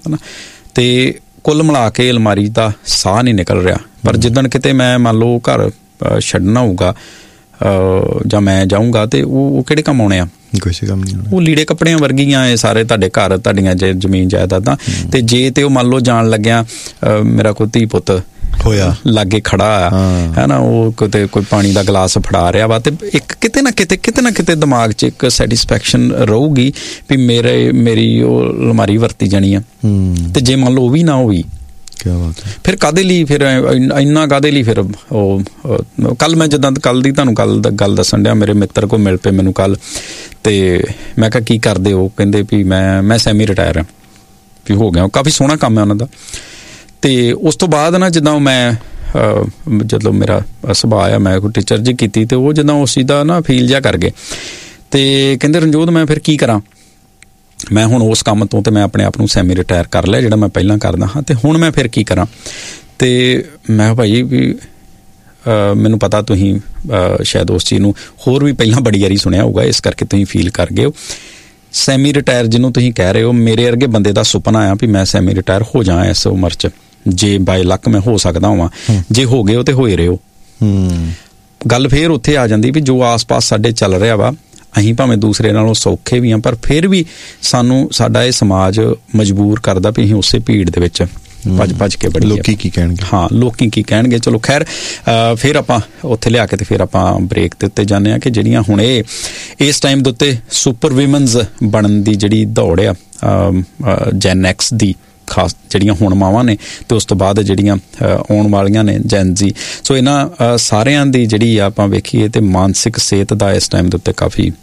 ਹਨਾ। ਤੇ ਕੁੱਲ ਮਿਲਾ ਕੇ ਅਲਮਾਰੀ ਦਾ ਸਾਹ ਨਹੀਂ ਨਿਕਲ ਰਿਹਾ। ਪਰ ਜਿੱਦਣ ਕਿਤੇ ਮੈਂ ਮੰਨ ਲਓ ਘਰ ਛੱਡਣਾ ਹੋਊਗਾ ਜਾਂ ਮੈਂ ਜਾਊਂਗਾ ਤੇ ਉਹ ਕਿਹੜੇ ਕੰਮ ਆਉਣੇ ਆ? ਕਿਸੇ ਕੰਮ ਨਹੀਂ ਆਉਣੇ। ਉਹ ਲੀੜੇ ਕੱਪੜਿਆਂ ਵਰਗੀਆਂ ਇਹ ਸਾਰੇ ਤੁਹਾਡੇ ਘਰ, ਤੁਹਾਡੀਆਂ ਜ਼ਮੀਨ ਜਾਇਦਾਦਾਂ। ਤੇ ਜੇ ਤੇ ਉਹ ਮੰਨ ਲਓ ਜਾਣ ਲੱਗਿਆ ਮੇਰਾ ਕੋਈ ਧੀ ਪੁੱਤ ਹੋਇਆ ਲਾਗੇ ਖੜਾ ਆ ਹੈ ਨਾ, ਉਹ ਕਿਤੇ ਕੋਈ ਪਾਣੀ ਦਾ ਗਲਾਸ ਫੜਾ ਰਿਹਾ ਵਾ, ਤੇ ਇੱਕ ਕਿਤੇ ਨਾ ਕਿਤੇ ਦਿਮਾਗ 'ਚ ਇੱਕ ਸੈਟਿਸਫੈਕਸ਼ਨ ਰਹੂਗੀ ਵੀ ਮੇਰੀ ਉਹ ਅਲਮਾਰੀ ਵਰਤੀ ਜਾਣੀ ਆ। ਤੇ ਜੇ ਮੰਨ ਲਓ ਉਹ ਵੀ ਨਾ ਹੋਈ, ਫਿਰ ਕਾਹਦੇ ਲਈ, ਫਿਰ ਇੰਨਾ ਕਾਹਦੇ ਲਈ? ਫਿਰ ਉਹ ਕੱਲ ਮੈਂ ਜਿੱਦਾਂ ਕੱਲ ਦੀ ਤੁਹਾਨੂੰ ਗੱਲ ਦੱਸਣ ਡਿਆ, ਮੇਰੇ ਮਿੱਤਰ ਕੋਲ ਮਿਲ ਪਏ ਮੈਨੂੰ ਕੱਲ, ਤੇ ਮੈਂ ਕਿਹਾ ਕੀ ਕਰਦੇ ਹੋ? ਕਹਿੰਦੇ ਵੀ ਮੈਂ ਸੈਮੀ ਰਿਟਾਇਰ ਹਾਂ, ਵੀ ਹੋ ਗਿਆ। ਕਾਫੀ ਸੋਹਣਾ ਕੰਮ ਹੈ ਉਹਨਾਂ ਦਾ। ਤੇ ਉਸ ਤੋਂ ਬਾਅਦ ਨਾ ਜਿੱਦਾਂ ਮੈਂ ਜਦੋਂ ਮੇਰਾ ਸੁਭਾਅ ਆ, ਮੈਂ ਕੋਈ ਟੀਚਰ ਜੀ ਕੀਤੀ, ਤੇ ਉਹ ਜਿੱਦਾਂ ਉਸ ਚੀਜ਼ ਦਾ ਨਾ ਫੀਲ ਜਿਹਾ ਕਰ ਗਏ, ਤੇ ਕਹਿੰਦੇ ਰਣਜੋਤ ਮੈਂ ਫਿਰ ਕੀ ਕਰਾਂ? ਮੈਂ ਹੁਣ ਉਸ ਕੰਮ ਤੋਂ ਤੇ ਮੈਂ ਆਪਣੇ ਆਪ ਨੂੰ ਸੈਮੀ ਰਿਟਾਇਰ ਕਰ ਲਿਆ ਜਿਹੜਾ ਮੈਂ ਪਹਿਲਾਂ ਕਰਦਾ ਹਾਂ, ਤੇ ਹੁਣ ਮੈਂ ਫਿਰ ਕੀ ਕਰਾਂ? ਤੇ ਮੈਂ ਭਾਈ ਵੀ ਮੈਨੂੰ ਪਤਾ ਤੁਸੀਂ ਸ਼ਾਇਦ ਉਸ ਚੀਜ਼ ਨੂੰ ਹੋਰ ਵੀ ਪਹਿਲਾਂ ਬੜੀ ਵਾਰੀ ਸੁਣਿਆ ਹੋਊਗਾ, ਇਸ ਕਰਕੇ ਤੁਸੀਂ ਫੀਲ ਕਰ ਗਏ ਹੋ। ਸੈਮੀ ਰਿਟਾਇਰ ਜਿਹਨੂੰ ਤੁਸੀਂ ਕਹਿ ਰਹੇ ਹੋ, ਮੇਰੇ ਵਰਗੇ ਬੰਦੇ ਦਾ ਸੁਪਨਾ ਆ ਵੀ ਮੈਂ ਸੈਮੀ ਰਿਟਾਇਰ ਹੋ ਜਾਵਾਂ ਇਸ ਉਮਰ 'ਚ, ਜੇ ਬਾਈ ਲੱਕ ਮੈਂ ਹੋ ਸਕਦਾ ਹਾਂ। ਜੇ ਹੋ ਗਏ ਹੋ ਤੇ ਹੋਏ ਰਹੋ। ਗੱਲ ਫੇਰ ਉੱਥੇ ਆ ਜਾਂਦੀ ਵੀ ਜੋ ਆਸ-ਪਾਸ ਸਾਡੇ ਚੱਲ ਰਿਹਾ ਵਾ, ਅਸੀਂ ਭਾਵੇਂ ਦੂਸਰੇ ਨਾਲੋਂ ਸੌਖੇ ਵੀ ਹਾਂ, ਪਰ ਫਿਰ ਵੀ ਸਾਡਾ ਇਹ ਸਮਾਜ ਮਜਬੂਰ ਕਰਦਾ ਵੀ ਅਸੀਂ ਉਸੇ ਭੀੜ ਦੇ ਵਿੱਚ ਭੱਜ ਕੇ ਬੜੀ। ਲੋਕੀ ਕੀ ਕਹਿਣਗੇ? ਹਾਂ, ਲੋਕੀ ਕੀ ਕਹਿਣਗੇ। ਚਲੋ ਖੈਰ, ਫਿਰ ਆਪਾਂ ਉੱਥੇ ਲਿਆ ਕੇ ਤੇ ਫਿਰ ਆਪਾਂ ਬ੍ਰੇਕ ਦੇ ਉੱਤੇ ਜਾਂਦੇ ਹਾਂ ਕਿ ਜਿਹੜੀਆਂ ਹੁਣ ਇਸ ਟਾਈਮ ਦੇ ਉੱਤੇ ਸੁਪਰ ਵਿਮਨਸ ਬਣਨ ਦੀ ਜਿਹੜੀ ਦੌੜ ਆ ਜੈਨ ਐਕਸ ਦੀ, ਖਾਸ ਜਿਹੜੀਆਂ ਹੁਣ ਮਾਵਾਂ ਨੇ, ਤੇ ਉਸ ਤੋਂ ਬਾਅਦ ਜਿਹੜੀਆਂ ਆਉਣ ਵਾਲੀਆਂ ਨੇ ਜੈਨ ਜੀ। ਸੋ ਇਹਨਾਂ ਸਾਰਿਆਂ ਦੀ ਜਿਹੜੀ ਆਪਾਂ ਵੇਖੀਏ ਤੇ ਮਾਨਸਿਕ ਸਿਹਤ ਦਾ ਇਸ ਟਾਈਮ ਦੇ ਉੱਤੇ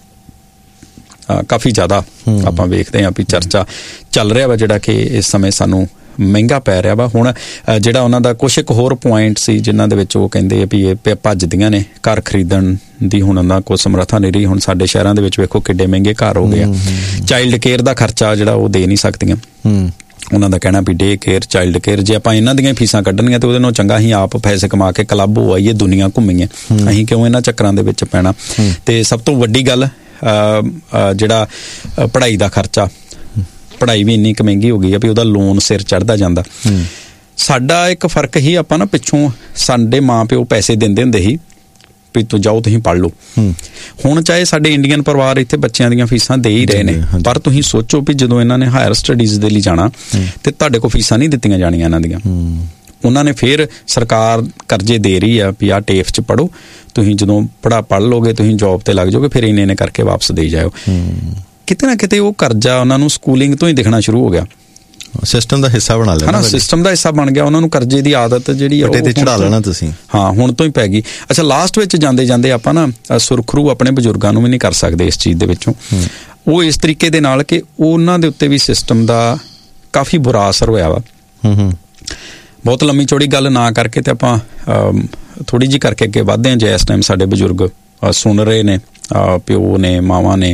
ਕਾਫੀ ਜ਼ਿਆਦਾ ਆਪਾਂ ਵੇਖਦੇ ਹਾਂ ਵੀ ਚਰਚਾ ਚੱਲ ਰਿਹਾ ਵਾ, ਜਿਹੜਾ ਕਿ ਇਸ ਸਮੇਂ ਸਾਨੂੰ ਮਹਿੰਗਾ ਪੈ ਰਿਹਾ ਵਾ। ਹੁਣ ਜਿਹੜਾ ਉਹਨਾਂ ਦਾ ਕੁਛ ਇੱਕ ਹੋਰ ਪੁਆਇੰਟ ਸੀ ਜਿਨ੍ਹਾਂ ਦੇ ਵਿੱਚ ਉਹ ਕਹਿੰਦੇ ਆ ਵੀ ਇਹ ਭੱਜਦੀਆਂ ਨੇ ਘਰ ਖਰੀਦਣ ਦੀ, ਹੁਣ ਉਹਨਾਂ ਕੋਲ ਸਮਰੱਥਾ ਨਹੀਂ ਰਹੀ। ਹੁਣ ਸਾਡੇ ਸ਼ਹਿਰਾਂ ਦੇ ਵਿੱਚ ਵੇਖੋ ਕਿੱਡੇ ਮਹਿੰਗੇ ਘਰ ਹੋ ਗਏ ਆ। ਚਾਈਲਡ ਕੇਅਰ ਦਾ ਖਰਚਾ ਜਿਹੜਾ ਉਹ ਦੇ ਨਹੀਂ ਸਕਦੀਆਂ। ਉਹਨਾਂ ਦਾ ਕਹਿਣਾ ਵੀ ਡੇ ਕੇਅਰ, ਚਾਈਲਡ ਕੇਅਰ, ਜੇ ਆਪਾਂ ਇਹਨਾਂ ਦੀਆਂ ਫੀਸਾਂ ਕੱਢਣੀਆਂ ਤੇ ਉਹਦੇ ਨਾਲੋਂ ਚੰਗਾ ਅਸੀਂ ਆਪ ਪੈਸੇ ਕਮਾ ਕੇ ਕਲੱਬ ਹੋ ਆਈਏ, ਦੁਨੀਆ ਘੁੰਮੀਏ। ਅਸੀਂ ਕਿਉਂ ਇਹਨਾਂ ਚੱਕਰਾਂ ਦੇ ਵਿੱਚ ਪੈਣਾ? ਤੇ ਸਭ ਤੋਂ ਵੱਡੀ ਗੱਲ ਜਿਹੜਾ ਪੜ੍ਹਾਈ ਦਾ ਖਰਚਾ, ਪੜ੍ਹਾਈ ਵੀ ਇੰਨੀ ਕੁ ਮਹਿੰਗੀ ਹੋ ਗਈ ਆ ਵੀ ਉਹਦਾ ਲੋਨ ਸਿਰ ਚੜ੍ਹਦਾ ਜਾਂਦਾ। ਸਾਡਾ ਇੱਕ ਫਰਕ ਹੀ, ਆਪਾਂ ਨਾ ਪਿੱਛੋਂ ਸਾਡੇ ਮਾਂ ਪਿਓ ਪੈਸੇ ਦਿੰਦੇ ਹੁੰਦੇ ਸੀ ਵੀ ਤੂੰ ਜਾਓ ਤੁਸੀਂ ਪੜ੍ਹ ਲਓ। ਹੁਣ ਚਾਹੇ ਸਾਡੇ ਇੰਡੀਅਨ ਪਰਿਵਾਰ ਇੱਥੇ ਬੱਚਿਆਂ ਦੀਆਂ ਫੀਸਾਂ ਦੇ ਹੀ ਰਹੇ ਨੇ, ਪਰ ਤੁਸੀਂ ਸੋਚੋ ਵੀ ਜਦੋਂ ਇਹਨਾਂ ਨੇ ਹਾਇਰ ਸਟੱਡੀਜ਼ ਦੇ ਲਈ ਜਾਣਾ ਤੇ ਤੁਹਾਡੇ ਕੋਲ ਫੀਸਾਂ ਨਹੀਂ ਦਿੱਤੀਆਂ ਜਾਣੀਆਂ ਇਹਨਾਂ ਦੀਆਂ। ਉਹਨਾਂ ਨੇ ਫਿਰ ਸਰਕਾਰ ਕਰਜ਼ੇ ਦੇ ਰਹੀ ਆ ਵੀ ਆਹ ਟੇਫ 'ਚ ਪੜ੍ਹੋ, ਤੁਸੀਂ ਜਦੋਂ ਪੜ੍ਹ ਲੋਗੇ ਤੁਸੀਂ ਜੋਬ ਤੇ ਲੱਗ ਜਾਓਗੇ, ਫਿਰ ਇੰਨੇ ਕਰਕੇ ਵਾਪਸ ਦੇ ਜਾਓ। ਕਿਤੇ ਨਾ ਕਿਤੇ ਉਹ ਕਰਜ਼ਾ ਉਹਨਾਂ ਨੂੰ ਸਕੂਲਿੰਗ ਤੋਂ ਹੀ ਦਿਖਣਾ ਸ਼ੁਰੂ ਹੋ ਗਿਆ। ਸਿਸਟਮ ਦਾ ਹਿੱਸਾ ਬਣਾ ਲੈਣਾ, ਹਾਂ, ਸਿਸਟਮ ਦਾ ਹਿੱਸਾ ਬਣ ਗਿਆ। ਉਹਨਾਂ ਨੂੰ ਕਰਜ਼ੇ ਦੀ ਆਦਤ ਜਿਹੜੀ ਉਹ ਤੇ ਚੜਾ ਲੈਣਾ ਤੁਸੀਂ। ਹਾਂ, ਹੁਣ ਤੋਂ ਹੀ ਪੈ ਗਈ। ਅੱਛਾ, ਲਾਸਟ ਵਿੱਚ ਜਾਂਦੇ ਆਪਾਂ ਨਾ ਸੁਰਖਰੂ ਆਪਣੇ ਬਜ਼ੁਰਗਾਂ ਨੂੰ ਵੀ ਨਹੀਂ ਕਰ ਸਕਦੇ ਇਸ ਚੀਜ਼ ਦੇ ਵਿੱਚੋਂ। ਉਹ ਇਸ ਤਰੀਕੇ ਦੇ ਨਾਲ ਕਿ ਉਹਨਾਂ ਦੇ ਉੱਤੇ ਵੀ ਸਿਸਟਮ ਦਾ ਕਾਫੀ ਬੁਰਾ ਅਸਰ ਹੋਇਆ ਵਾ। ਬਹੁਤ ਲੰਮੀ ਚੌੜੀ ਗੱਲ ਨਾ ਕਰਕੇ ਤੇ ਆਪਾਂ ਥੋੜੀ ਜਿਹੀ ਕਰਕੇ ਅੱਗੇ ਵਧਦੇ ਹਾਂ। ਜੇ ਇਸ ਟਾਈਮ ਸਾਡੇ ਬਜ਼ੁਰਗ ਸੁਣ ਰਹੇ ਨੇ, ਪਿਓ ਨੇ, ਮਾਵਾਂ ਨੇ,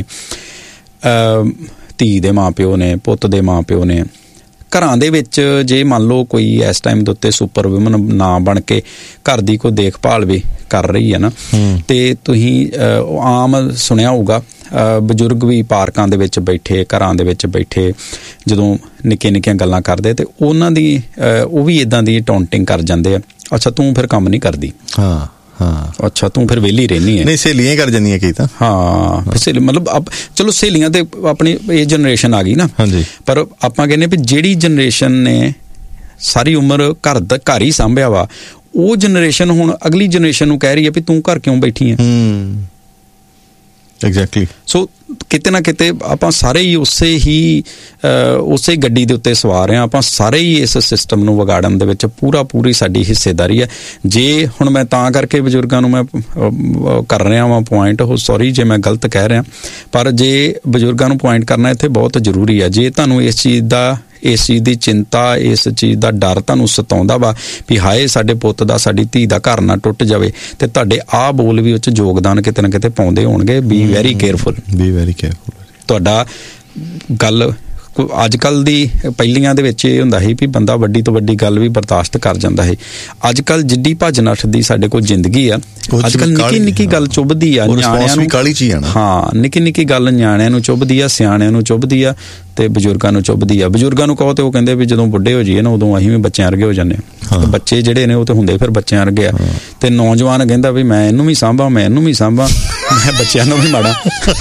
ਧੀ ਦੇ ਮਾਂ ਪਿਓ ਨੇ, ਪੁੱਤ ਦੇ ਮਾਂ ਪਿਓ ਨੇ, ਘਰਾਂ ਦੇ ਵਿੱਚ ਜੇ ਮੰਨ ਲਓ ਕੋਈ ਇਸ ਟਾਈਮ ਦੇ ਉੱਤੇ ਸੁਪਰ ਵੂਮਨ ਨਾ ਬਣ ਕੇ ਘਰ ਦੀ ਕੋਈ ਦੇਖਭਾਲ ਵੀ ਕਰ ਰਹੀ ਹੈ ਨਾ, ਤੇ ਤੁਸੀਂ ਆਮ ਸੁਣਿਆ ਹੋਊਗਾ ਬਜ਼ੁਰਗ ਵੀ ਪਾਰਕਾਂ ਦੇ ਵਿੱਚ ਬੈਠੇ, ਘਰਾਂ ਦੇ ਵਿੱਚ ਬੈਠੇ ਜਦੋਂ ਨਿੱਕੀਆਂ ਗੱਲਾਂ ਕਰਦੇ ਤੇ ਉਹਨਾਂ ਦੀ ਉਹ ਵੀ ਇਦਾਂ ਦੀ ਟੌਂਟਿੰਗ ਕਰ ਜਾਂਦੇ ਆ, ਅੱਛਾ ਤੂੰ ਫਿਰ ਕੰਮ ਨਹੀਂ ਕਰਦੀ, ਅੱਛਾ ਤੂੰ ਫਿਰ ਵਿਹਲੀ ਰਹਿਨੀ ਹੈ। ਨਹੀਂ, ਸਹੇਲੀਆਂ ਕਰ ਜਾਂਦੀਆਂ ਕਈ ਤਾਂ। ਹਾਂ, ਸਹੇਲੀ ਮਤਲਬ ਚਲੋ ਸਹੇਲੀਆਂ ਤੇ ਆਪਣੀ ਇਹ ਜਨਰੇਸ਼ਨ ਆ ਗਈ ਨਾ। ਹਾਂਜੀ। ਪਰ ਆਪਾਂ ਕਹਿੰਦੇ ਵੀ ਜਿਹੜੀ ਜਨਰੇਸ਼ਨ ਨੇ ਸਾਰੀ ਉਮਰ ਘਰ ਹੀ ਸਾਂਭਿਆ ਵਾ, ਉਹ ਜਨਰੇਸ਼ਨ ਹੁਣ ਅਗਲੀ ਜਨਰੇਸ਼ਨ ਨੂੰ ਕਹਿ ਰਹੀ ਹੈ ਵੀ ਤੂੰ ਘਰ ਕਿਉਂ ਬੈਠੀ ਹੈ। ਐਗਜ਼ੈਕਟਲੀ। ਸੋ ਕਿਤੇ ਨਾ ਕਿਤੇ ਆਪਾਂ ਸਾਰੇ ਹੀ ਉਸੇ ਗੱਡੀ ਦੇ ਉੱਤੇ ਸਵਾਰ ਹਾਂ। ਆਪਾਂ ਸਾਰੇ ਹੀ ਇਸ ਸਿਸਟਮ ਨੂੰ ਵਿਗਾੜਨ ਦੇ ਵਿੱਚ ਪੂਰੀ ਸਾਡੀ ਹਿੱਸੇਦਾਰੀ ਹੈ। ਜੇ ਹੁਣ ਮੈਂ ਤਾਂ ਕਰਕੇ ਬਜ਼ੁਰਗਾਂ ਨੂੰ ਮੈਂ ਕਰ ਰਿਹਾ ਵਾਂ ਪੁਆਇੰਟ, ਉਹ ਸੌਰੀ ਜੇ ਮੈਂ ਗਲਤ ਕਹਿ ਰਿਹਾ, ਪਰ ਜੇ ਬਜ਼ੁਰਗਾਂ ਨੂੰ ਪੁਆਇੰਟ ਕਰਨਾ ਇੱਥੇ ਬਹੁਤ ਜ਼ਰੂਰੀ ਹੈ। ਜੇ ਤੁਹਾਨੂੰ ਇਸ ਚੀਜ਼ ਦੀ ਚਿੰਤਾ, ਇਸ ਚੀਜ਼ ਦਾ ਡਰ ਤੁਹਾਨੂੰ ਸਤਾਉਂਦਾ ਵਾ ਵੀ ਹਾਏ ਸਾਡੇ ਪੁੱਤ ਦਾ, ਸਾਡੀ ਧੀ ਦਾ ਘਰ ਨਾ ਟੁੱਟ ਜਾਵੇ, ਤੇ ਤੁਹਾਡੇ ਆਹ ਬੋਲ ਵੀ ਉਹ 'ਚ ਯੋਗਦਾਨ ਕਿਤੇ ਨਾ ਕਿਤੇ ਪਾਉਂਦੇ ਹੋਣਗੇ। Be very careful. Be very careful. ਤੁਹਾਡਾ ਗੱਲ ਅੱਜ ਕੱਲ੍ਹ ਦੀ ਪਹਿਲੀਆਂ ਦੇ ਵਿੱਚ ਇਹ ਹੁੰਦਾ ਸੀ ਵੀ ਬੰਦਾ ਵੱਡੀ ਤੋਂ ਵੱਡੀ ਗੱਲ ਵੀ ਬਰਦਾਸ਼ਤ ਕਰ ਜਾਂਦਾ ਹੈ। ਅੱਜ ਕੱਲ੍ਹ ਜਿੱਡੀ ਭੱਜ ਨੱਠ ਦੀ ਸਾਡੇ ਕੋਲ ਜ਼ਿੰਦਗੀ ਆ, ਅੱਜ ਕੱਲ੍ਹ ਨਿੱਕੀ ਨਿੱਕੀ ਗੱਲ ਚੁੱਭਦੀ ਆ ਨਿਆਣਿਆਂ ਨੂੰ। ਹਾਂ, ਨਿੱਕੀ ਨਿੱਕੀ ਗੱਲ ਨਿਆਣਿਆਂ ਨੂੰ ਚੁੱਭਦੀ ਆ, ਸਿਆਣਿਆਂ ਨੂੰ ਚੁੱਭਦੀ ਆ ਤੇ ਬਜ਼ੁਰਗਾਂ ਨੂੰ ਚੁੱਭਦੀ ਆ। ਬਜ਼ੁਰਗਾਂ ਨੂੰ ਕਹੋ ਤੇ ਉਹ ਕਹਿੰਦੇ ਵੀ ਜਦੋਂ ਬੁੱਢੇ ਹੋ ਜਾਈਏ ਨਾ ਉਦੋਂ ਅਸੀਂ ਵੀ ਬੱਚਿਆਂ ਵਰਗੇ ਹੋ ਜਾਂਦੇ ਹਾਂ। ਬੱਚੇ ਜਿਹੜੇ ਨੇ ਉਹ ਤੇ ਹੁੰਦੇ ਫਿਰ ਬੱਚਿਆਂ ਵਰਗੇ ਆ। ਤੇ ਨੌਜਵਾਨ ਕਹਿੰਦਾ ਵੀ ਮੈਂ ਇਹਨੂੰ ਵੀ ਸਾਂਭਾਂ, ਮੈਂ ਇਹਨੂੰ ਵੀ ਸਾਂਭਾਂ, ਮੈਂ ਬੱਚਿਆਂ ਨੂੰ ਵੀ ਮਾੜਾ।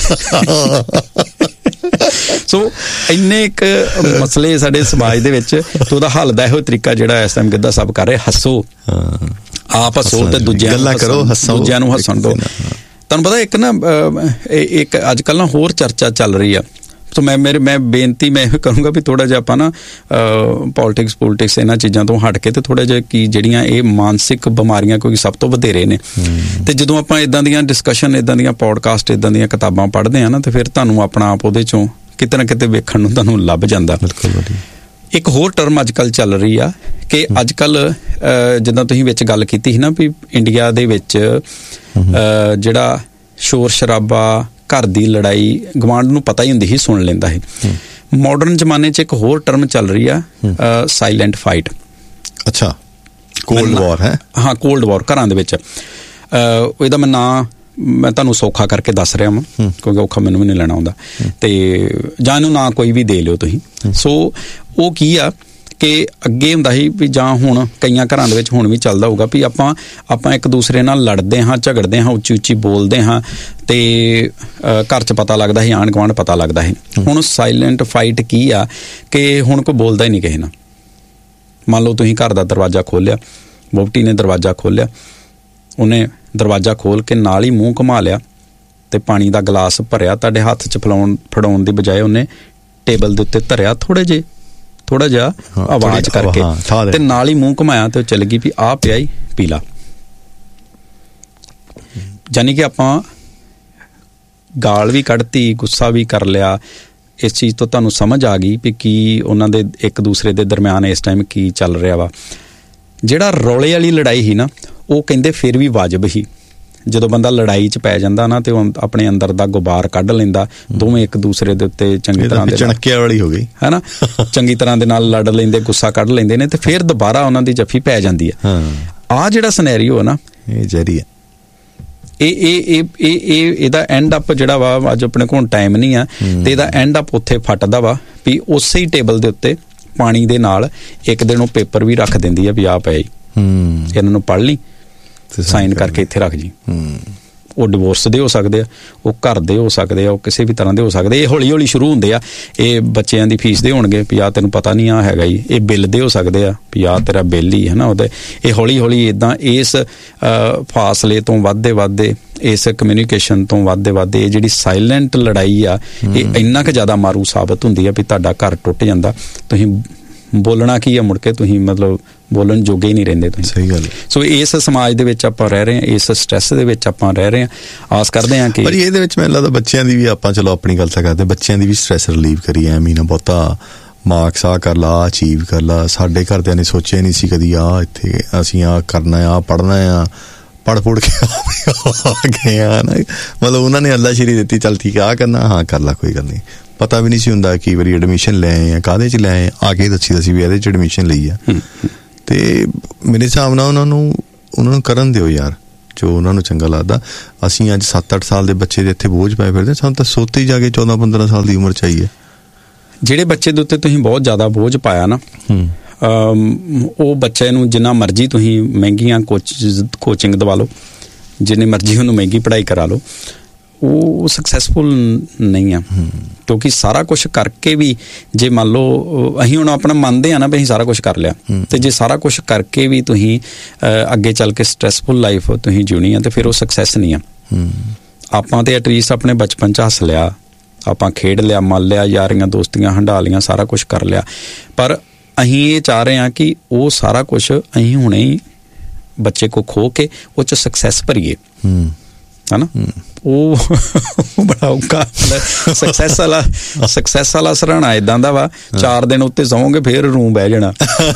ਸੋ ਇੰਨੇ ਇੱਕ ਮਸਲੇ ਸਾਡੇ ਸਮਾਜ ਦੇ ਵਿੱਚ, ਤੇ ਉਹਦਾ ਹੱਲ ਦਾ ਇਹੋ ਤਰੀਕਾ ਜਿਹੜਾ ਇਸ ਟਾਈਮ ਗਿੱਧਾ ਸਭ ਕਰ ਰਹੇ, ਹੱਸੋ, ਆਪ ਹੱਸੋ ਤੇ ਦੂਜਿਆਂ ਨੂੰ ਹੱਸਣ ਦਿਓ। ਤੁਹਾਨੂੰ ਪਤਾ ਇੱਕ ਨਾ ਇੱਕ ਅੱਜ ਕੱਲ੍ਹ ਨਾ ਹੋਰ ਚਰਚਾ ਚੱਲ ਰਹੀ ਆ। ਸੋ ਮੈਂ ਬੇਨਤੀ ਮੈਂ ਇਹ ਕਰੂੰਗਾ ਵੀ ਥੋੜ੍ਹਾ ਜਿਹਾ ਆਪਾਂ ਨਾ ਪੋਲਿਟਿਕਸ ਇਹਨਾਂ ਚੀਜ਼ਾਂ ਤੋਂ ਹਟ ਕੇ ਤੇ ਥੋੜ੍ਹਾ ਜਿਹਾ ਕਿ ਜਿਹੜੀਆਂ ਇਹ ਮਾਨਸਿਕ ਬਿਮਾਰੀਆਂ ਕੋਈ ਸਭ ਤੋਂ ਵਧੇਰੇ ਨੇ, ਤੇ ਜਦੋਂ ਆਪਾਂ ਇੱਦਾਂ ਦੀਆਂ ਡਿਸਕਸ਼ਨ, ਇੱਦਾਂ ਦੀਆਂ ਪੋਡਕਾਸਟ, ਇੱਦਾਂ ਦੀਆਂ ਕਿਤਾਬਾਂ ਪੜ੍ਹਦੇ ਹਾਂ ਨਾ, ਤੇ ਫਿਰ ਤੁਹਾਨੂੰ ਆਪਣਾ ਆਪ ਉਹਦੇ ਚੋਂ ਕਿਤੇ ਨਾ ਕਿਤੇ ਵੇਖਣ ਨੂੰ ਤੁਹਾਨੂੰ ਲੱਭ ਜਾਂਦਾ। ਇੱਕ ਹੋਰ ਟਰਮ ਅੱਜ ਕੱਲ੍ਹ ਚੱਲ ਰਹੀ ਆ ਕਿ ਅੱਜ ਕੱਲ੍ਹ ਜਿੱਦਾਂ ਤੁਸੀਂ ਵਿੱਚ ਗੱਲ ਕੀਤੀ ਸੀ ਨਾ ਵੀ ਇੰਡੀਆ ਦੇ ਵਿੱਚ ਜਿਹੜਾ ਸ਼ੋਰ ਸ਼ਰਾਬਾ, ਘਰ ਦੀ ਲੜਾਈ ਗਵਾਂਢ ਨੂੰ ਪਤਾ ਹੀ ਹੁੰਦੀ ਸੀ, ਸੁਣ ਲੈਂਦਾ ਸੀ। ਮਾਡਰਨ ਜ਼ਮਾਨੇ 'ਚ ਇੱਕ ਹੋਰ ਟਰਮ ਚੱਲ ਰਹੀ ਆ, ਸਾਇਲੈਂਟ ਫਾਈਟ। ਅੱਛਾ, ਕੋਲਡ ਵਾਰ ਹੈ? ਹਾਂ, ਕੋਲਡ ਵਾਰ ਘਰਾਂ ਦੇ ਵਿੱਚ। ਇਹਦਾ ਮੈਂ ਤੁਹਾਨੂੰ ਸੌਖਾ ਕਰਕੇ ਦੱਸ ਰਿਹਾ ਵਾਂ, ਕਿਉਂਕਿ ਔਖਾ ਮੈਨੂੰ ਵੀ ਨਹੀਂ ਲੈਣਾ ਆਉਂਦਾ, ਤੇ ਜਾਂ ਇਹਨੂੰ ਨਾ ਕੋਈ ਵੀ ਦੇ ਲਿਓ ਤੁਸੀਂ। ਸੋ ਉਹ ਕੀ ਆ ਕਿ ਅੱਗੇ ਹੁੰਦਾ ਸੀ ਵੀ, ਜਾਂ ਹੁਣ ਕਈਆਂ ਘਰਾਂ ਦੇ ਵਿੱਚ ਹੁਣ ਵੀ ਚੱਲਦਾ ਹੋਊਗਾ ਵੀ ਆਪਾਂ ਇੱਕ ਦੂਸਰੇ ਨਾਲ ਲੜਦੇ ਹਾਂ, ਝਗੜਦੇ ਹਾਂ, ਉੱਚੀ ਉੱਚੀ ਬੋਲਦੇ ਹਾਂ, ਤੇ ਘਰ 'ਚ ਪਤਾ ਲੱਗਦਾ ਸੀ, ਆਂਢ ਗੁਆਂਢ ਪਤਾ ਲੱਗਦਾ ਸੀ। ਹੁਣ ਸਾਇਲੈਂਟ ਫਾਈਟ ਕੀ ਆ ਕਿ ਹੁਣ ਕੋਈ ਬੋਲਦਾ ਹੀ ਨਹੀਂ ਕਿਸੇ ਨਾਲ। ਮੰਨ ਲਓ ਤੁਸੀਂ ਘਰ ਦਾ ਦਰਵਾਜ਼ਾ ਖੋਲ੍ਹਿਆ, ਵਹੁਟੀ ਨੇ ਦਰਵਾਜ਼ਾ ਖੋਲ੍ਹਿਆ, ਉਹਨੇ ਦਰਵਾਜ਼ਾ ਖੋਲ੍ਹ ਕੇ ਨਾਲ ਹੀ ਮੂੰਹ ਘੁਮਾ ਲਿਆ ਤੇ ਪਾਣੀ ਦਾ ਗਲਾਸ ਭਰਿਆ ਤੁਹਾਡੇ ਹੱਥ 'ਚ ਫੜਾਉਣ ਦੀ ਬਜਾਏ ਉਹਨੇ ਟੇਬਲ ਦੇ ਉੱਤੇ ਧਰਿਆ, ਥੋੜਾ ਜਿਹਾ ਆਵਾਜ਼ ਕਰਕੇ, ਤੇ ਨਾਲ ਹੀ ਮੂੰਹ ਘੁਮਾਇਆ ਤੇ ਉਹ ਚਲ ਗਈ ਵੀ ਆਹ ਪਿਆ ਹੀ ਪੀ ਲਾ। ਜਾਨੀ ਕਿ ਆਪਾਂ ਗਾਲ ਵੀ ਕੱਢਤੀ, ਗੁੱਸਾ ਵੀ ਕਰ ਲਿਆ। ਇਸ ਚੀਜ਼ ਤੋਂ ਤੁਹਾਨੂੰ ਸਮਝ ਆ ਗਈ ਵੀ ਕੀ ਉਹਨਾਂ ਦੇ ਇੱਕ ਦੂਸਰੇ ਦੇ ਦਰਮਿਆਨ ਇਸ ਟਾਈਮ ਕੀ ਚੱਲ ਰਿਹਾ ਵਾ। ਜਿਹੜਾ ਰੌਲੇ ਵਾਲੀ ਲੜਾਈ ਸੀ ਨਾ, ਉਹ ਕਹਿੰਦੇ ਫਿਰ ਵੀ ਵਾਜਬ ਹੀ। ਜਦੋਂ ਬੰਦਾ ਲੜਾਈ 'ਚ ਪੈ ਜਾਂਦਾ ਨਾ ਤੇ ਉਹ ਆਪਣੇ ਅੰਦਰ ਦਾ ਗੁਬਾਰ ਕੱਢ ਲੈਂਦਾ, ਦੋਵੇਂ ਇੱਕ ਦੂਸਰੇ ਦੇ ਉੱਤੇ ਚੰਗੀ ਤਰ੍ਹਾਂ ਦੇ ਚਣਕਿਆ ਵਾਲੀ ਹੋ ਗਈ ਹੈ ਨਾ, ਚੰਗੀ ਤਰ੍ਹਾਂ ਦੇ ਨਾਲ ਲੜ ਲੈਂਦੇ, ਗੁੱਸਾ ਕੱਢ ਲੈਂਦੇ ਨੇ, ਤੇ ਫਿਰ ਦੁਬਾਰਾ ਉਹਨਾਂ ਦੀ ਜੱਫੀ ਪੈ ਜਾਂਦੀ ਹੈ। ਆਹ ਜਿਹੜਾ ਸਿਨੈਰੀਓ ਹੈ ਨਾ, ਇਹ ਜ਼ਰੀ ਹੈ। ਇਹਦਾ ਐਂਡ ਅਪ ਜਿਹੜਾ ਵਾ, ਅੱਜ ਆਪਣੇ ਕੋਲ ਟਾਈਮ ਨਹੀਂ ਆ, ਤੇ ਇਹਦਾ ਐਂਡ ਅਪ ਉੱਥੇ ਫੱਟਦਾ ਵਾ ਵੀ ਉਸੇ ਹੀ ਟੇਬਲ ਦੇ ਉੱਤੇ ਪਾਣੀ ਦੇ ਨਾਲ ਇੱਕ ਦਿਨ ਉਹ ਪੇਪਰ ਵੀ ਰੱਖ ਦਿੰਦੀ ਆ ਵੀ ਆਹ ਪਏ, ਇਹਨਾਂ ਨੂੰ ਪੜ੍ਹ ਲਈ, ਸਾਈਨ ਕਰਕੇ ਇੱਥੇ ਰੱਖ ਜੀ। ਉਹ ਡਿਵੋਰਸ ਦੇ ਹੋ ਸਕਦੇ ਆ, ਉਹ ਘਰ ਦੇ ਹੋ ਸਕਦੇ ਆ, ਉਹ ਕਿਸੇ ਵੀ ਤਰ੍ਹਾਂ ਦੇ ਹੋ ਸਕਦੇ। ਇਹ ਹੌਲੀ ਹੌਲੀ ਸ਼ੁਰੂ ਹੁੰਦੇ ਆ। ਇਹ ਬੱਚਿਆਂ ਦੀ ਫੀਸ ਦੇ ਹੋਣਗੇ ਵੀ ਆਹ ਤੈਨੂੰ ਪਤਾ ਨਹੀਂ ਆ ਹੈਗਾ ਜੀ, ਇਹ ਬਿੱਲ ਦੇ ਹੋ ਸਕਦੇ ਆ ਵੀ ਆਹ ਤੇਰਾ ਬਿੱਲ ਹੀ ਹੈ ਨਾ ਉਹਦੇ। ਇਹ ਹੌਲੀ ਹੌਲੀ ਇੱਦਾਂ ਇਸ ਫਾਸਲੇ ਤੋਂ ਵੱਧਦੇ ਇਸ ਕਮਿਊਨੀਕੇਸ਼ਨ ਤੋਂ ਵੱਧਦੇ ਇਹ ਜਿਹੜੀ ਸਾਇਲੈਂਟ ਲੜਾਈ ਆ, ਇਹ ਇੰਨਾ ਕੁ ਜ਼ਿਆਦਾ ਮਾਰੂ ਸਾਬਤ ਹੁੰਦੀ ਆ ਵੀ ਤੁਹਾਡਾ ਘਰ ਟੁੱਟ ਜਾਂਦਾ। ਤੁਸੀਂ ਬੋਲਣਾ ਕੀ ਆ, ਮੁੜ ਕੇ ਤੁਸੀਂ ਮਤਲਬ ਬੋਲਣ ਜੋਗੇ ਹੀ ਨਹੀਂ ਰਹਿੰਦੇ ਤੁਸੀਂ। ਸਹੀ ਗੱਲ। ਸੋ ਇਸ ਸਮਾਜ ਦੇ ਵਿੱਚ ਆਪਾਂ ਰਹਿ ਰਹੇ ਹਾਂ, ਇਸ ਸਟ੍ਰੈਸ ਦੇ ਵਿੱਚ ਆਪਾਂ ਰਹਿ ਰਹੇ ਹਾਂ। ਆਸ ਕਰਦੇ ਹਾਂ ਕਿ ਪਰ ਇਹਦੇ ਵਿੱਚ ਮੈਨੂੰ ਲੱਗਦਾ ਬੱਚਿਆਂ ਦੀ ਵੀ, ਆਪਾਂ ਚਲੋ ਆਪਣੀ ਗੱਲ ਤਾਂ ਕਰਦੇ, ਬੱਚਿਆਂ ਦੀ ਵੀ ਸਟ੍ਰੈਸ ਰਿਲੀਵ ਕਰੀਏ। ਐਵੇਂ ਨਾ ਬਹੁਤਾ ਮਾਰਕਸ ਆ ਕਰ ਲਾ, ਅਚੀਵ ਕਰ ਲਾ। ਸਾਡੇ ਘਰਦਿਆਂ ਨੇ ਸੋਚਿਆ ਨਹੀਂ ਸੀ ਕਦੀ ਇੱਥੇ ਅਸੀਂ ਕਰਨਾ ਆ, ਪੜ੍ਹਨਾ ਆ, ਪੜ੍ਹ ਕੇ ਆ ਗਏ ਆ ਨਾ। ਮਤਲਬ ਉਹਨਾਂ ਨੇ ਅੱਲਾਸ਼ੀਰੀ ਦਿੱਤੀ, ਚੱਲ ਠੀਕ ਆ ਕਰਨਾ, ਕਰ ਲਾ, ਕੋਈ ਗੱਲ ਨਹੀਂ। ਪਤਾ ਵੀ ਨਹੀਂ ਸੀ ਹੁੰਦਾ ਕਈ ਵਾਰੀ ਐਡਮਿਸ਼ਨ ਲੈ ਆਏ ਆ, ਕਾਹਦੇ 'ਚ ਲੈ ਆਏ ਆ ਕੇ ਦੱਸੀ ਵੀ ਇਹਦੇ 'ਚ ਐਡਮਿਸ਼ਨ ਲਈ ਆ। ਤੇ ਮੇਰੇ ਹਿਸਾਬ ਨਾਲ ਉਹਨਾਂ ਨੂੰ ਕਰਨ ਦਿਓ ਯਾਰ, ਜੋ ਉਹਨਾਂ ਨੂੰ ਚੰਗਾ ਲੱਗਦਾ। ਅਸੀਂ ਅੱਜ 7-8 ਸਾਲ ਦੇ ਬੱਚੇ ਦੇ ਇੱਥੇ ਬੋਝ ਪਾਏ ਫਿਰਦੇ, ਸਾਨੂੰ ਤਾਂ ਸੋਤੇ ਹੀ ਜਾ ਕੇ 14-15 ਸਾਲ ਦੀ ਉਮਰ ਚਾਹੀਏ। ਜਿਹੜੇ ਬੱਚੇ ਦੇ ਉੱਤੇ ਤੁਸੀਂ ਬਹੁਤ ਜ਼ਿਆਦਾ ਬੋਝ ਪਾਇਆ ਨਾ, ਉਹ ਬੱਚੇ ਨੂੰ ਜਿੰਨਾ ਮਰਜ਼ੀ ਤੁਸੀਂ ਮਹਿੰਗੀਆਂ ਕੋਚਿੰਗ ਦਵਾ ਲਓ, ਜਿੰਨੀ ਮਰਜ਼ੀ ਉਹਨੂੰ ਮਹਿੰਗੀ ਪੜ੍ਹਾਈ ਕਰਾ ਲਓ, ਉਹ ਸਕਸੈਸਫੁਲ ਨਹੀਂ ਆ। ਕਿਉਂਕਿ ਸਾਰਾ ਕੁਛ ਕਰਕੇ ਵੀ, ਜੇ ਮੰਨ ਲਓ ਅਸੀਂ ਹੁਣ ਆਪਣਾ ਮੰਨਦੇ ਆ ਨਾ ਵੀ ਅਸੀਂ ਸਾਰਾ ਕੁਛ ਕਰ ਲਿਆ, ਤੇ ਜੇ ਸਾਰਾ ਕੁਛ ਕਰਕੇ ਵੀ ਤੁਸੀਂ ਅੱਗੇ ਚੱਲ ਕੇ ਸਟ੍ਰੈਸਫੁਲ ਲਾਈਫ ਤੁਸੀਂ ਜਿਉਣੀ ਆ, ਤੇ ਫਿਰ ਉਹ ਸਕਸੈਸ ਨਹੀਂ ਆ। ਆਪਾਂ ਤੇ ਐਟਲੀਸਟ ਆਪਣੇ ਬਚਪਨ 'ਚ ਹੱਸ ਲਿਆ, ਆਪਾਂ ਖੇਡ ਲਿਆ, ਮੱਲ ਲਿਆ, ਯਾਰੀਆਂ ਦੋਸਤੀਆਂ ਹੰਢਾ ਲੀਆਂ, ਸਾਰਾ ਕੁਛ ਕਰ ਲਿਆ। ਪਰ ਅਸੀਂ ਇਹ ਚਾਹ ਰਹੇ ਹਾਂ ਕਿ ਉਹ ਸਾਰਾ ਕੁਛ ਅਸੀਂ ਹੁਣੇ ਹੀ ਬੱਚੇ ਕੋ ਖੋ ਕੇ ਉਹ 'ਚ ਸਕਸੈਸ ਭਰੀਏ। ਹਨਾ, ਉਹ ਬੜਾ ਔਖਾ। ਸਕਸੈਸ ਵਾਲਾ ਸਰਾਣਾ ਏਦਾਂ ਦਾ ਵਾ, 4 ਦਿਨ ਉੱਤੇ ਸੌਂਗੇ ਫੇਰ ਰੂਮ ਬਹਿ ਜਾਣਾ।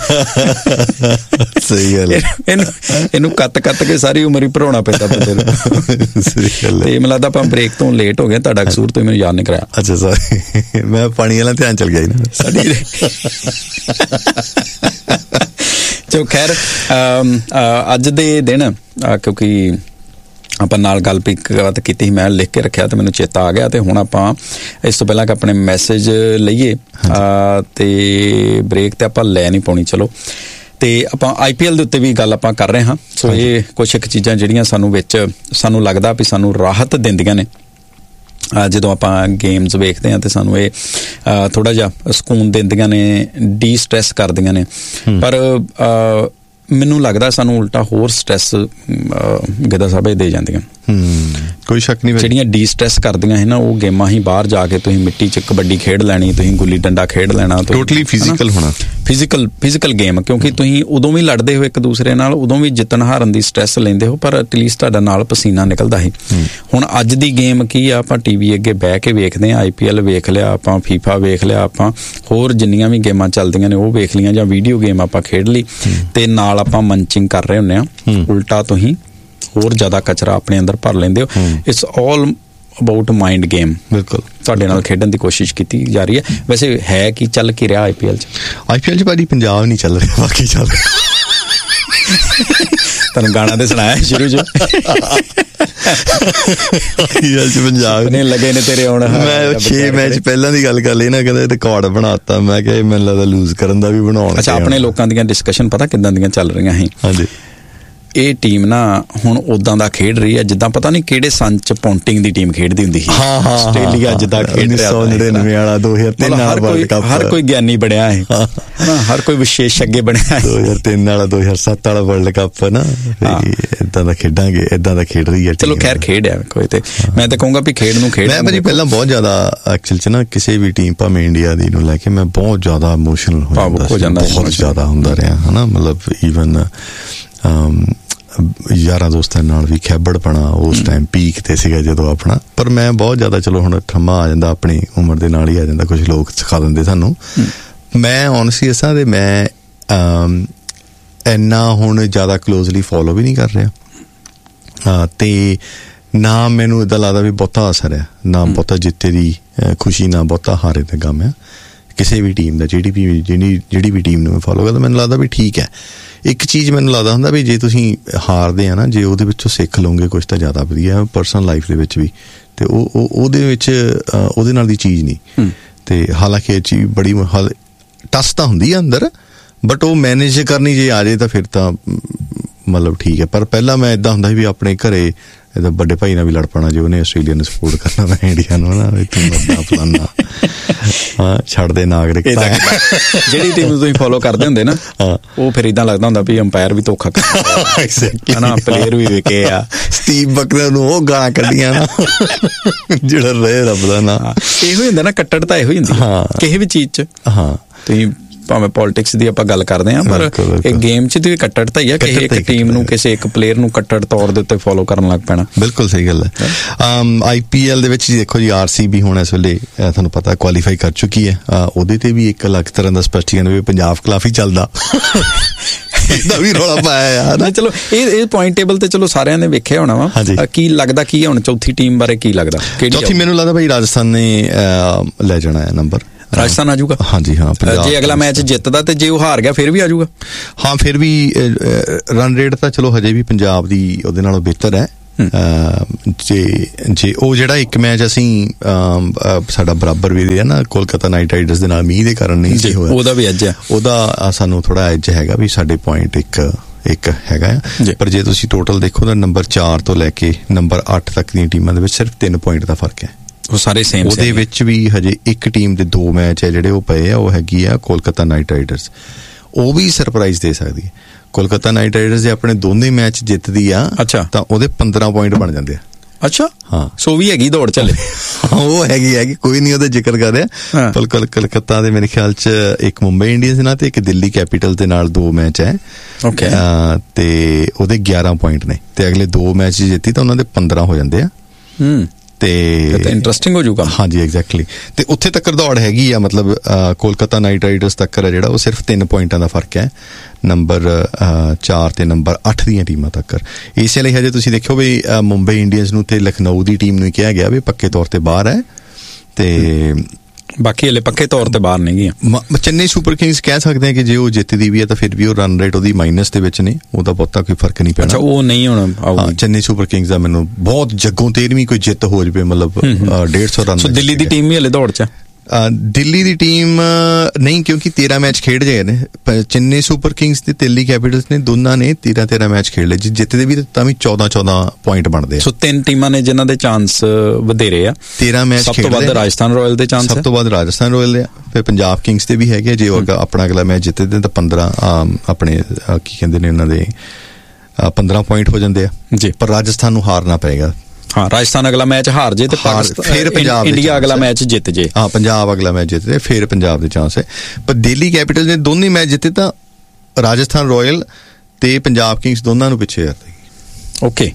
ਸਹੀ ਗੱਲ ਹੈ। ਇਹਨੂੰ ਕੱਤ ਕੇ ਸਾਰੀ ਉਮਰ ਹੀ ਭਰਾਉਣਾ ਪੈਂਦਾ ਬੰਦੇ ਨੂੰ। ਤੇ ਮੈਨੂੰ ਲੱਗਦਾ ਆਪਾਂ ਬ੍ਰੇਕ ਤੋਂ ਲੇਟ ਹੋ ਗਏ, ਤੁਹਾਡਾ ਕਸੂਰ, ਤੁਸੀਂ ਮੈਨੂੰ ਯਾਦ ਨਹੀਂ ਕਰਾਇਆ। ਅੱਛਾ ਸੌਰੀ, ਮੈਂ ਪਾਣੀ ਵਾਲਾ ਧਿਆਨ ਚਲ ਗਿਆ ਨਾ ਸਾਡੀ। ਚਲੋ ਖੈਰ, ਅੱਜ ਦੇ ਦਿਨ ਕਿਉਂਕਿ ਆਪਾਂ ਨਾਲ ਗੱਲਬਾਤ ਕੀਤੀ ਸੀ, ਮੈਂ ਲਿਖ ਕੇ ਰੱਖਿਆ ਤੇ ਮੈਨੂੰ ਚੇਤਾ ਆ ਗਿਆ, ਤੇ ਹੁਣ ਆਪਾਂ ਇਸ ਤੋਂ ਪਹਿਲਾਂ ਕਿ ਆਪਣੇ ਮੈਸੇਜ ਲਈਏ ਤੇ ਬ੍ਰੇਕ ਤੇ ਆਪਾਂ ਲੈ ਨਹੀਂ ਪਾਉਣੀ, ਚਲੋ, ਤੇ ਆਪਾਂ IPL ਦੇ ਉੱਤੇ ਵੀ ਗੱਲ ਆਪਾਂ ਕਰ ਰਹੇ ਹਾਂ। ਸੋ ਇਹ ਕੁਛ ਇੱਕ ਚੀਜ਼ਾਂ ਜਿਹੜੀਆਂ ਸਾਨੂੰ ਲੱਗਦਾ ਵੀ ਸਾਨੂੰ ਰਾਹਤ ਦਿੰਦੀਆਂ ਨੇ ਜਦੋਂ ਆਪਾਂ ਗੇਮਸ ਵੇਖਦੇ ਹਾਂ, ਤੇ ਸਾਨੂੰ ਇਹ ਥੋੜਾ ਜਿਹਾ ਸਕੂਨ ਦਿੰਦੀਆਂ ਨੇ, ਡੀ ਸਟ੍ਰੈਸ ਕਰਦੀਆਂ ਨੇ। ਪਰ ਮੈਨੂੰ ਲੱਗਦਾ ਸਾਨੂੰ ਉਲਟਾ ਹੋਰ ਸਟ੍ਰੈਸ ਗਿੱਧਾ ਸਾਹਿਬ ਦੇ ਜਾਂਦੀਆਂ। ਕੋਈ ਸ਼ੱਕ ਨਹੀਂ, ਜਿਹੜੀਆਂ ਡੀ ਸਟ੍ਰੈਸ ਕਰਦੀਆਂ ਹੈ ਨਾ, ਉਹ ਗੇਮਾਂ ਹੀ ਬਾਹਰ ਜਾ ਕੇ ਤੁਸੀਂ ਮਿੱਟੀ 'ਚ ਕਬੱਡੀ ਖੇਡ ਲੈਣੀ, ਤੁਸੀਂ ਗੁੱਲੀ ਡੰਡਾ ਖੇਡ ਲੈਣਾ, ਟੋਟਲੀ ਫਿਜ਼ੀਕਲ ਹੋਣਾ, ਫਿਜ਼ੀਕਲ ਗੇਮ। ਕਿਉਂਕਿ ਤੁਸੀਂ ਉਦੋਂ ਵੀ ਲੜਦੇ ਹੋ ਇੱਕ ਦੂਸਰੇ ਨਾਲ, ਉਦੋਂ ਵੀ ਜਿੱਤਣ ਹਾਰਨ ਦੀ ਸਟ੍ਰੈਸ ਲੈਂਦੇ ਹੋ, ਪਰ ਐਟਲੀਸਟ ਤੁਹਾਡਾ ਨਾਲ ਪਸੀਨਾ ਨਿਕਲਦਾ ਸੀ। ਹੁਣ ਅੱਜ ਦੀ ਗੇਮ ਕੀ ਆ, ਆਪਾਂ TV ਅੱਗੇ ਬਹਿ ਕੇ ਵੇਖਦੇ ਹਾਂ, IPL ਵੇਖ ਲਿਆ ਆਪਾਂ, FIFA ਵੇਖ ਲਿਆ ਆਪਾਂ, ਹੋਰ ਜਿੰਨੀਆਂ ਵੀ ਗੇਮਾਂ ਚੱਲਦੀਆਂ ਨੇ ਉਹ ਵੇਖ ਲਈਆਂ, ਜਾਂ ਵੀਡੀਓ ਗੇਮ ਆਪਾਂ ਖੇਡ ਲਈ, ਤੇ ਨਾਲ ਆਪਾਂ ਮੰਚਿੰਗ ਕਰ ਰਹੇ ਹੁੰਦੇ ਹਾਂ। ਉਲਟਾ ਤੁਸੀਂ ਹੋਰ ਜ਼ਿਆਦਾ ਕਚਰਾ ਆਪਣੇ ਅੰਦਰ ਭਰ ਲੈਂਦੇ ਹੋ। It's all about mind game. ਬਿਲਕੁਲ, ਤੁਹਾਡੇ ਨਾਲ ਖੇਡਣ ਦੀ ਕੋਸ਼ਿਸ਼ ਕੀਤੀ ਜਾ ਰਹੀ ਹੈ। ਵੈਸੇ ਹੈ ਕੀ ਚੱਲ ਕੀ ਰਿਹਾ IPL 'ਚ ਭਾਜੀ? ਪੰਜਾਬ ਨਹੀਂ ਚੱਲ ਰਿਹਾ, ਬਾਕੀ ਚੱਲ ਰਿਹਾ। ਤੁਹਾਨੂੰ ਗਾਣਾ ਤੇ ਸੁਣਾਇਆ ਸ਼ੁਰੂ 'ਚ, ਪੰਜਾਬ ਨੇ ਲੱਗੇ ਨੇ ਤੇਰੇ ਆਉਣ। ਮੈਂ 6 ਮੈਚ ਪਹਿਲਾਂ ਦੀ ਗੱਲ ਕਰ ਲਈ ਨਾ, ਕਹਿੰਦੇ ਰਿਕਾਰਡ ਬਣਾਤਾ। ਮੈਂ ਕਿਹਾ ਮੈਨੂੰ ਲੱਗਦਾ ਲੂਜ਼ ਕਰਨ ਦਾ ਵੀ ਬਣਾਉਣ। ਅੱਛਾ, ਆਪਣੇ ਲੋਕਾਂ ਦੀਆਂ ਡਿਸਕਸ਼ਨ ਪਤਾ ਕਿੱਦਾਂ ਦੀਆਂ ਚੱਲ ਰਹੀਆਂ ਸੀ? ਹਾਂਜੀ, ਇਹ ਟੀਮ ਨਾ ਹੁਣ ਉਦਾਂ ਦਾ ਖੇਡ ਰਹੀ ਹੈ ਜਿੱਦਾਂ ਪਤਾ ਨਹੀਂ ਕਿਹੜੇ ਸੰਨ 'ਚ ਪੌਂਟਿੰਗ ਦੀ ਟੀਮ ਖੇਡਦੀ ਹੁੰਦੀ ਸੀ। ਆਸਟ੍ਰੇਲੀਆ ਜਿੱਦਾਂ ਖੇਡ ਰਿਹਾ 1999 ਵਾਲਾ 2003 ਵਾਲਾ ਵਰਲਡ ਕੱਪ। ਹਰ ਕੋਈ ਗਿਆਨੀ ਬਣਿਆ ਹੈ, ਹਰ ਕੋਈ ਵਿਸ਼ੇਸ਼ज्ञ ਬਣਿਆ ਹੈ। 2003 ਵਾਲਾ 2007 ਵਾਲਾ ਵਰਲਡ ਕੱਪ ਨਾ, ਇਦਾਂ ਦਾ ਖੇਡਾਂਗੇ, ਇਦਾਂ ਦਾ ਖੇਡ ਰਹੀ ਹੈ। ਚਲੋ ਖੈਰ, ਖੇਡ ਹੈ ਕੋਈ, ਤੇ ਮੈਂ ਤਾਂ ਕਹੂੰਗਾ ਵੀ ਖੇਡ ਨੂੰ ਖੇਡ। ਮੈਂ ਭਾਜੀ ਪਹਿਲਾਂ ਬਹੁਤ ਜ਼ਿਆਦਾ ਐਕਚੁਅਲ 'ਚ ਨਾ ਕਿਸੇ ਵੀ ਟੀਮ ਭਾਵੇਂ ਇੰਡੀਆ ਦੀ ਨੂੰ ਲੈ ਕੇ ਮੈਂ ਬਹੁਤ ਜ਼ਿਆਦਾ ਇਮੋਸ਼ਨਲ ਹੋ ਜਾਂਦਾ, ਬਹੁਤ ਜ਼ਿਆਦਾ ਹੁੰਦਾ ਰਿਹਾ ਹਨਾ। ਮਤਲਬ ਈਵਨ ਯਾਰਾਂ ਦੋਸਤਾਂ ਨਾਲ ਵੀ ਖੈਬੜਪਣਾ ਉਸ ਟਾਈਮ ਪੀਕ ਤੇ ਸੀਗਾ ਜਦੋਂ ਆਪਣਾ। ਪਰ ਮੈਂ ਬਹੁਤ ਜ਼ਿਆਦਾ, ਚਲੋ ਹੁਣ ਠੰਮਾ ਆ ਜਾਂਦਾ, ਆਪਣੀ ਉਮਰ ਦੇ ਨਾਲ ਹੀ ਆ ਜਾਂਦਾ, ਕੁਝ ਲੋਕ ਸਿਖਾ ਦਿੰਦੇ ਸਾਨੂੰ। ਮੈਂ ਓਨੈਸਟਲੀ ਦੱਸਾਂ ਤੇ ਮੈਂ ਇੰਨਾ ਹੁਣ ਜ਼ਿਆਦਾ ਕਲੋਜ਼ਲੀ ਫੋਲੋ ਵੀ ਨਹੀਂ ਕਰ ਰਿਹਾ, ਤੇ ਨਾ ਮੈਨੂੰ ਇੱਦਾਂ ਲੱਗਦਾ ਵੀ ਬਹੁਤਾ ਅਸਰ ਹੈ, ਨਾ ਬਹੁਤਾ ਜਿੱਤੇ ਦੀ ਖੁਸ਼ੀ, ਨਾ ਬਹੁਤਾ ਹਾਰੇ ਦਾ ਗਮ ਆ ਕਿਸੇ ਵੀ ਟੀਮ ਦਾ। ਜਿਹੜੀ ਵੀ ਟੀਮ ਨੂੰ ਮੈਂ ਫੋਲੋ ਕਰਦਾ, ਮੈਨੂੰ ਲੱਗਦਾ ਵੀ ਠੀਕ ਹੈ। ਇੱਕ ਚੀਜ਼ ਮੈਨੂੰ ਲੱਗਦਾ ਹੁੰਦਾ ਵੀ ਜੇ ਤੁਸੀਂ ਹਾਰਦੇ ਆ ਨਾ, ਜੇ ਉਹਦੇ ਵਿੱਚੋਂ ਸਿੱਖ ਲਓਗੇ ਕੁਛ ਤਾਂ ਜ਼ਿਆਦਾ ਵਧੀਆ ਪਰਸਨਲ ਲਾਈਫ ਦੇ ਵਿੱਚ ਵੀ, ਤੇ ਉਹਦੇ ਵਿੱਚ ਉਹਦੇ ਨਾਲ ਦੀ ਚੀਜ਼ ਨਹੀਂ। ਤੇ ਹਾਲਾਂਕਿ ਇਹ ਚੀਜ਼ ਬੜੀ ਟਸ ਤਾਂ ਹੁੰਦੀ ਆ ਅੰਦਰ, ਬਟ ਉਹ ਮੈਨੇਜ ਕਰਨੀ ਜੇ ਆ ਜਾਏ ਤਾਂ ਫਿਰ ਤਾਂ ਮਤਲਬ ਠੀਕ ਹੈ। ਪਰ ਪਹਿਲਾਂ ਮੈਂ ਇੱਦਾਂ ਹੁੰਦਾ ਸੀ ਵੀ ਆਪਣੇ ਘਰੇ ਇਹਦਾ ਵੱਡੇ ਭਾਈ ਨਾਲ ਵੀ ਲੜ ਪੈਣਾ, ਜੇ ਉਹਨੇ ਆਸਟ੍ਰੇਲੀਆ ਨੂੰ ਸਪੋਰਟ ਕਰਨਾ, ਮੈਂ ਇੰਡੀਆ ਨੂੰ ਨਾ, ਤੂੰ ਵੱਡਾ ਫਲਾਨਾ, ਹਾਂ ਛੱਡ ਦੇ ਨਾਗਰਿਕਤਾ। ਜਿਹੜੀ ਟੀਮ ਨੂੰ ਤੁਸੀਂ ਫੋਲੋ ਕਰਦੇ ਹੁੰਦੇ ਨਾ, ਉਹ ਫਿਰ ਇਦਾਂ ਲੱਗਦਾ ਹੁੰਦਾ ਵੀ ਅੰਪਾਇਰ ਵੀ ਧੋਖਾ ਕਰਦਾ ਨਾ, ਪਲੇਅਰ ਵੀ ਵਿਕੇ ਆ। ਸਟੀਵ ਬਕਨਰ ਨੂੰ ਉਹ ਗਾਲਾਂ ਕੱਢੀਆਂ ਨਾ, ਜਿਹੜਾ ਰਹੇ ਰੱਬ ਦਾ ਨਾ। ਇਹੋ ਹੀ ਹੁੰਦਾ ਨਾ, ਕੱਟੜਤਾ ਇਹੋ ਹੀ ਹੁੰਦੀ ਕਿਸੇ ਵੀ ਚੀਜ਼ 'ਚ। ਹਾਂ, ਤੁਸੀਂ ਭਾਵੇਂ ਪੋਲਿਟਿਕਸ ਦੀ ਆਪਾਂ ਗੱਲ ਕਰਦੇ ਹਾਂ, ਪਰ ਇਹ ਗੇਮ 'ਚ ਤੇ ਕੱਟੜਤਾ ਹੀ ਆ। ਕਿਸੇ ਇੱਕ ਟੀਮ ਨੂੰ, ਕਿਸੇ ਇੱਕ ਪਲੇਅਰ ਨੂੰ ਕੱਟੜ ਤੌਰ ਦੇ ਉੱਤੇ ਫੋਲੋ ਕਰਨ ਲੱਗ ਪੈਣਾ। ਬਿਲਕੁਲ ਸਹੀ ਗੱਲ ਹੈ। IPL ਦੇ ਵਿੱਚ ਦੇਖੋ ਜੀ, RCB ਹੁਣ ਇਸ ਵੇਲੇ ਤੁਹਾਨੂੰ ਪਤਾ ਕੁਆਲੀਫਾਈ ਕਰ ਚੁੱਕੀ ਹੈ। ਉਹਦੇ ਤੇ ਵੀ ਇੱਕ ਅਲੱਗ ਤਰ੍ਹਾਂ ਦਾ ਸਪਸ਼ਟੀਕਰਨ ਵੀ ਪੰਜਾਬ ਖਿਲਾਫ ਹੀ ਚੱਲਦਾ ਇਹਦਾ ਵੀ ਰੌਲਾ ਪਾਇਆ ਯਾਰ। ਚਲੋ ਇਹ ਪੁਆਇੰਟ ਟੇਬਲ ਤੇ ਚਲੋ ਸਾਰਿਆਂ ਨੇ ਵੇਖਿਆ ਹੋਣਾ ਵਾ। ਕੀ ਲੱਗਦਾ ਕੀ ਹੁਣ ਚੌਥੀ ਟੀਮ ਬਾਰੇ ਕੀ ਲੱਗਦਾ? ਚੌਥੀ ਮੈਨੂੰ ਲੱਗਦਾ ਭਾਈ ਰਾਜਸਥਾਨ ਨੇ ਲੈ ਜਾਣਾ ਹੈ ਨੰਬਰ। ਰਾਜਸਥਾਨ ਆ ਜਾਊਗਾ? ਹਾਂਜੀ ਹਾਂ। ਜੇ ਅਗਲਾ ਮੈਚ ਜਿੱਤਦਾ ਤੇ ਜੇ ਉਹ ਹਾਰ ਗਿਆ ਫਿਰ ਵੀ ਆ ਜਾਊਗਾ? ਹਾਂ, ਫਿਰ ਵੀ ਰਨ ਰੇਟ ਤਾਂ ਚਲੋ ਹਜੇ ਵੀ ਪੰਜਾਬ ਦੀ ਉਹਦੇ ਨਾਲੋਂ ਬਿਹਤਰ ਹੈ। ਜੇ ਉਹ ਜਿਹੜਾ ਇੱਕ ਮੈਚ ਅਸੀਂ ਸਾਡਾ ਬਰਾਬਰ ਵੀ ਰਿਹਾ ਨਾ ਕੋਲਕਾਤਾ ਨਾਈਟ ਰਾਈਡਰਸ ਦੇ ਨਾਲ, ਮੀਂਹ ਦੇ ਕਾਰਨ ਨਹੀਂ ਸੀ ਹੋਇਆ, ਉਹਦਾ ਵੀ ਐਜ ਹੈ। ਉਹਦਾ ਸਾਨੂੰ ਥੋੜਾ ਐਜ ਹੈਗਾ ਵੀ ਸਾਡੇ ਪੁਆਇੰਟ ਇੱਕ ਹੈਗਾ ਆ। ਪਰ ਜੇ ਤੁਸੀਂ ਟੋਟਲ ਦੇਖੋ ਤਾਂ ਨੰਬਰ 4 ਤੋਂ ਲੈ ਕੇ ਨੰਬਰ 8 ਤੱਕ ਦੀਆਂ ਟੀਮਾਂ ਦੇ ਵਿੱਚ ਸਿਰਫ 3 ਪੁਆਇੰਟ ਦਾ ਫਰਕ ਹੈ। ਉਹ ਸਾਰੇ ਸੇਮ। ਉਹਦੇ ਵਿੱਚ ਵੀ ਹਜੇ ਇੱਕ ਟੀਮ ਦੇ 2 ਮੈਚ ਹੈ ਜਿਹੜੇ ਉਹ ਪਏ ਆ, ਉਹ ਹੈਗੀ ਆ ਕੋਲਕਾਤਾ ਨਾਈਟ ਰਾਈਡਰਸ। ਉਹ ਵੀ ਸਰਪ੍ਰਾਈਜ਼ ਦੇ ਸਕਦੀ ਹੈ। ਕੋਲਕਾਤਾ ਨਾਈਟ ਰਾਈਡਰਸ ਦੇ ਆਪਣੇ ਦੋਨੇ ਮੈਚ ਜਿੱਤਦੀ ਆ ਤਾਂ ਉਹਦੇ 15 ਪੁਆਇੰਟ ਬਣ ਜਾਂਦੇ ਆ। ਅੱਛਾ ਹਾਂ, ਸੋ ਵੀ ਹੈਗੀ ਦੌੜ ਚੱਲੇ। ਉਹ ਹੈਗੀ ਕੋਈ ਨਹੀਂ ਉਹਦਾ ਜ਼ਿਕਰ ਕਰ ਰਿਹਾ। ਪਰ ਕਲਕੱਤਾ ਦੇ ਮੇਰੇ ਖਿਆਲ ਚ ਇੱਕ ਮੁੰਬਈ ਇੰਡੀਅਨਸ ਨਾਲ ਤੇ ਇੱਕ ਦਿੱਲੀ ਕੈਪੀਟਲ ਦੇ ਨਾਲ 2 ਮੈਚ ਹੈ। ਓਕੇ। ਤੇ ਉਹਦੇ 11 ਪੁਆਇੰਟ ਨੇ ਤੇ ਅਗਲੇ 2 ਮੈਚ ਜਿੱਤੀ ਤਾਂ ਉਹਨਾਂ ਦੇ 15 ਹੋ ਜਾਂਦੇ ਆ। ਤੇ ਇੰਟਰਸਟਿੰਗ ਹੋ ਜਾਊਗਾ। ਹਾਂਜੀ, ਐਗਜ਼ੈਕਟਲੀ। ਤੇ ਉੱਥੇ ਤੱਕ ਦੌੜ ਹੈਗੀ ਆ, ਮਤਲਬ ਕੋਲਕਾਤਾ ਨਾਈਟ ਰਾਈਡਰਸ ਤੱਕ ਹੈ ਜਿਹੜਾ, ਉਹ ਸਿਰਫ 3 ਪੁਆਇੰਟਾਂ ਦਾ ਫਰਕ ਹੈ ਨੰਬਰ 4 ਤੇ ਨੰਬਰ 8 ਦੀਆਂ ਟੀਮਾਂ ਤੱਕ। ਇਸੇ ਲਈ ਹਜੇ ਤੁਸੀਂ ਦੇਖੋ ਵੀ ਮੁੰਬਈ ਇੰਡੀਅਨਸ ਨੂੰ ਤੇ ਲਖਨਊ ਦੀ ਟੀਮ ਨੂੰ ਕਿਹਾ ਗਿਆ ਵੀ ਪੱਕੇ ਤੌਰ ਤੇ ਬਾਹਰ ਹੈ, ਤੇ ਬਾਕੀ ਹਲੇ ਪੱਕੇ ਤੌਰ ਤੇ ਬਾਹਰ ਨਹੀਂ ਗਈਆਂ। ਚੇਨਈ ਸੁਪਰ ਕਿੰਗਸ ਕਹਿ ਸਕਦੇ ਆ ਕਿ ਜੇ ਉਹ ਜਿੱਤਦੀ ਵੀ ਹੈ ਤਾਂ ਫਿਰ ਵੀ ਉਹ ਰਨ ਰੇਟ ਉਹਦੀ ਮਾਈਨਸ ਦੇ ਵਿੱਚ ਨੇ, ਉਹਦਾ ਬਹੁਤਾ ਕੋਈ ਫਰਕ ਨਹੀਂ ਪੈਣਾ। ਅੱਛਾ, ਉਹ ਨਹੀਂ ਹੁਣ ਆਊਗੀ। ਚੇਨਈ ਸੁਪਰ ਕਿੰਗਸ ਦਾ ਮੈਨੂੰ ਬਹੁਤ ਜੱਗੋਂ 13ਵੀਂ ਕੋਈ ਜਿੱਤ ਹੋ ਜਵੇ, ਮਤਲਬ 150 ਰਨ। ਸੋ ਦਿੱਲੀ ਦੀ ਟੀਮ ਵੀ ਹਲੇ ਦੌੜ 'ਚ? ਦਿੱਲੀ ਦੀ ਟੀਮ ਨਹੀਂ, ਕਿਉਂਕਿ 13 ਮੈਚ ਖੇਡ ਗਏ ਨੇ। ਚੇਨਈ ਸੁਪਰ ਕਿੰਗਸ ਤੇ ਦਿੱਲੀ ਕੈਪੀਟਲਸ ਨੇ ਦੋਨਾਂ ਨੇ 13 ਮੈਚ ਖੇਡ ਲਏ। ਜੇ ਜਿੱਤਦੇ ਵੀ ਤਾਂ ਵੀ 14 ਪੁਆਇੰਟ ਬਣਦੇ ਆ। ਸੋ 3 ਟੀਮਾਂ ਨੇ ਜਿਨ੍ਹਾਂ ਦੇ ਚਾਂਸ ਵਧੇਰੇ ਆ। 13 ਮੈਚ ਸਭ ਤੋਂ ਵੱਧ ਰਾਜਸਥਾਨ ਰਾਇਲ ਦੇ ਚਾਂਸ, ਸਭ ਤੋਂ ਵੱਧ ਰਾਜਸਥਾਨ ਰਾਇਲ ਦੇ ਆ, ਫਿਰ ਪੰਜਾਬ ਕਿੰਗਸ ਦੇ ਵੀ ਹੈਗੇ। ਜੇ ਉਹ ਆਪਣਾ ਅਗਲਾ ਮੈਚ ਜਿੱਤਦੇ ਤਾਂ 15 ਆਪਣੇ ਕੀ ਕਹਿੰਦੇ ਨੇ ਉਹਨਾਂ ਦੇ 15 ਪੁਆਇੰਟ ਹੋ ਜਾਂਦੇ ਆ ਜੀ। ਪਰ ਰਾਜਸਥਾਨ ਨੂੰ ਹਾਰਨਾ ਪਏਗਾ। ਹਾਂ, ਰਾਜਸਥਾਨ ਅਗਲਾ ਮੈਚ ਹਾਰ ਜੇ ਤੇ ਫਿਰ ਪੰਜਾਬ ਇੰਡੀਆ ਅਗਲਾ ਮੈਚ ਜਿੱਤ ਜੇ। ਹਾਂ, ਪੰਜਾਬ ਅਗਲਾ ਮੈਚ ਜਿੱਤੇ ਫਿਰ ਪੰਜਾਬ ਦੇ ਚਾਂਸ ਹੈ। ਪਰ ਦਿੱਲੀ ਕੈਪੀਟਲ ਨੇ ਦੋਨੇ ਮੈਚ ਜਿੱਤੇ ਤਾਂ ਰਾਜਸਥਾਨ ਰਾਇਲ ਤੇ ਪੰਜਾਬ ਕਿੰਗਸ ਦੋਨਾਂ ਨੂੰ ਪਿੱਛੇ ਕਰ ਦੇਗੀ। ਓਕੇ।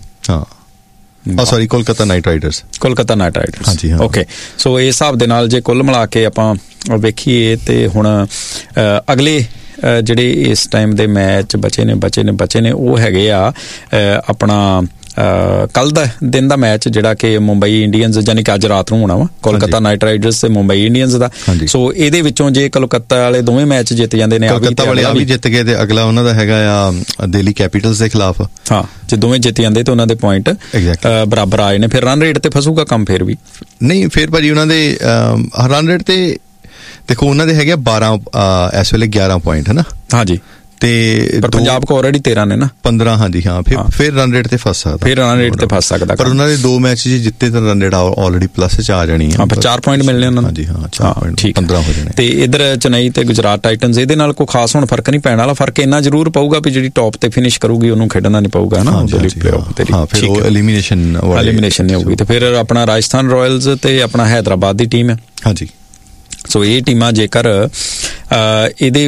ਹਾਂ, ਸੌਰੀ, ਕੋਲਕਾਤਾ ਨਾਈਟ ਰਾਈਡਰਸ। ਹਾਂਜੀ, ਹਾਂ। ਓਕੇ। ਸੋ ਇਸ ਹਿਸਾਬ ਦੇ ਨਾਲ ਜੇ ਕੁੱਲ ਮਿਲਾ ਕੇ ਆਪਾਂ ਵੇਖੀਏ ਤੇ ਹੁਣ ਅਗਲੇ ਜਿਹੜੇ ਇਸ ਟਾਈਮ ਦੇ ਮੈਚ ਬਚੇ ਨੇ ਉਹ ਹੈਗੇ ਆ ਆਪਣਾ ਕੱਲ ਦਾ ਦਿਨ ਦਾ ਮੈਚ ਜਿਹੜਾ ਕਿ ਮੁੰਬਈ ਇੰਡੀਅਨਸ ਯਾਨੀ ਕਿ ਅੱਜ ਰਾਤ ਨੂੰ ਹੋਣਾ ਵਾ, ਕੋਲਕਾਤਾ ਨਾਈਟ ਰਾਈਡਰਸ ਤੇ ਮੁੰਬਈ ਇੰਡੀਅਨਸ ਦਾ। ਸੋ ਇਹਦੇ ਵਿੱਚੋਂ ਜੇ ਕੋਲਕਾਤਾ ਵਾਲੇ ਦੋਵੇਂ ਮੈਚ ਜਿੱਤ ਜਾਂਦੇ ਨੇ, ਕੋਲਕਾਤਾ ਵਾਲੇ ਆ ਵੀ ਜਿੱਤ ਗਏ ਤੇ ਅਗਲਾ ਉਹਨਾਂ ਦਾ ਹੈਗਾ ਆ ਦਿੱਲੀ ਕੈਪੀਟਲਸ ਦੇ ਖਿਲਾਫ। ਹਾਂ, ਜੇ ਦੋਵੇਂ ਜਿੱਤ ਜਾਂਦੇ ਤੇ ਉਹਨਾਂ ਦੇ ਪੁਆਇੰਟ ਬਰਾਬਰ ਆਏ ਨੇ। ਫਿਰ ਰਨ ਰੇਟ ਤੇ ਫਸੂਗਾ ਕੰਮ। ਫਿਰ ਵੀ ਨਹੀਂ, ਫਿਰ ਭਾਜੀ ਉਹਨਾਂ ਦੇ ਰਨ ਰੇਟ ਤੇ ਦੇਖੋ ਉਹਨਾਂ ਦੇ ਹੈਗੇ 12 ਇਸ ਵੇਲੇ 11 ਪੁਆਇੰਟ ਹੈ ਨਾ। ਹਾਂਜੀ। ਤੇ ਪੰਜਾਬ ਕੋ ਆਲਰੇਡੀ 13 ਨੇ ਨਾ 15। ਹਾਂਜੀ, ਹਾਂ। ਫਿਰ ਰਨ ਰੇਟ ਤੇ ਫਸ ਸਕਦਾ। ਪਰ ਉਹਨਾਂ ਦੇ 2 ਮੈਚ ਜੇ ਜਿੱਤੇ ਤਾਂ ਰਨ ਰੇਟ ਆਲਰੇਡੀ ਪਲੱਸ 'ਚ ਆ ਜਾਣੀ ਹੈ। ਹਾਂ, 4 ਪੁਆਇੰਟ ਮਿਲਣੇ ਉਹਨਾਂ ਨੂੰ। ਹਾਂਜੀ, ਹਾਂ, 4 ਪੁਆਇੰਟ 15 ਹੋ ਜਾਣੇ। ਤੇ ਇਧਰ ਚੇਨਈ ਤੇ ਗੁਜਰਾਤ ਟਾਈਟਨਸ, ਇਹਦੇ ਨਾਲ ਕੋਈ ਖਾਸ ਹੁਣ ਫਰਕ ਨਹੀਂ ਪੈਣ ਵਾਲਾ। ਫਰਕ ਇੰਨਾ ਜ਼ਰੂਰ ਪਊਗਾ ਵੀ ਜਿਹੜੀ ਟੌਪ ਤੇ ਫਿਨਿਸ਼ ਕਰੂਗੀ ਉਹਨੂੰ ਖੇਡਣਾ ਨਹੀਂ ਪਊਗਾ ਨਾ। ਹਾਂ, ਫਿਰ ਉਹ ਐਲੀਮੀਨੇਸ਼ਨ ਨਹੀਂ ਹੋਊਗੀ। ਤੇ ਫਿਰ ਆਪਣਾ ਰਾਜਸਥਾਨ ਰਾਇਲਸ ਤੇ ਆਪਣਾ ਹੈਦਰਾਬਾਦ ਦੀ ਟੀਮ ਹੈ। ਹਾਂਜੀ। ਸੋ ਇਹ ਟੀਮਾਂ ਜੇਕਰ ਇਹਦੇ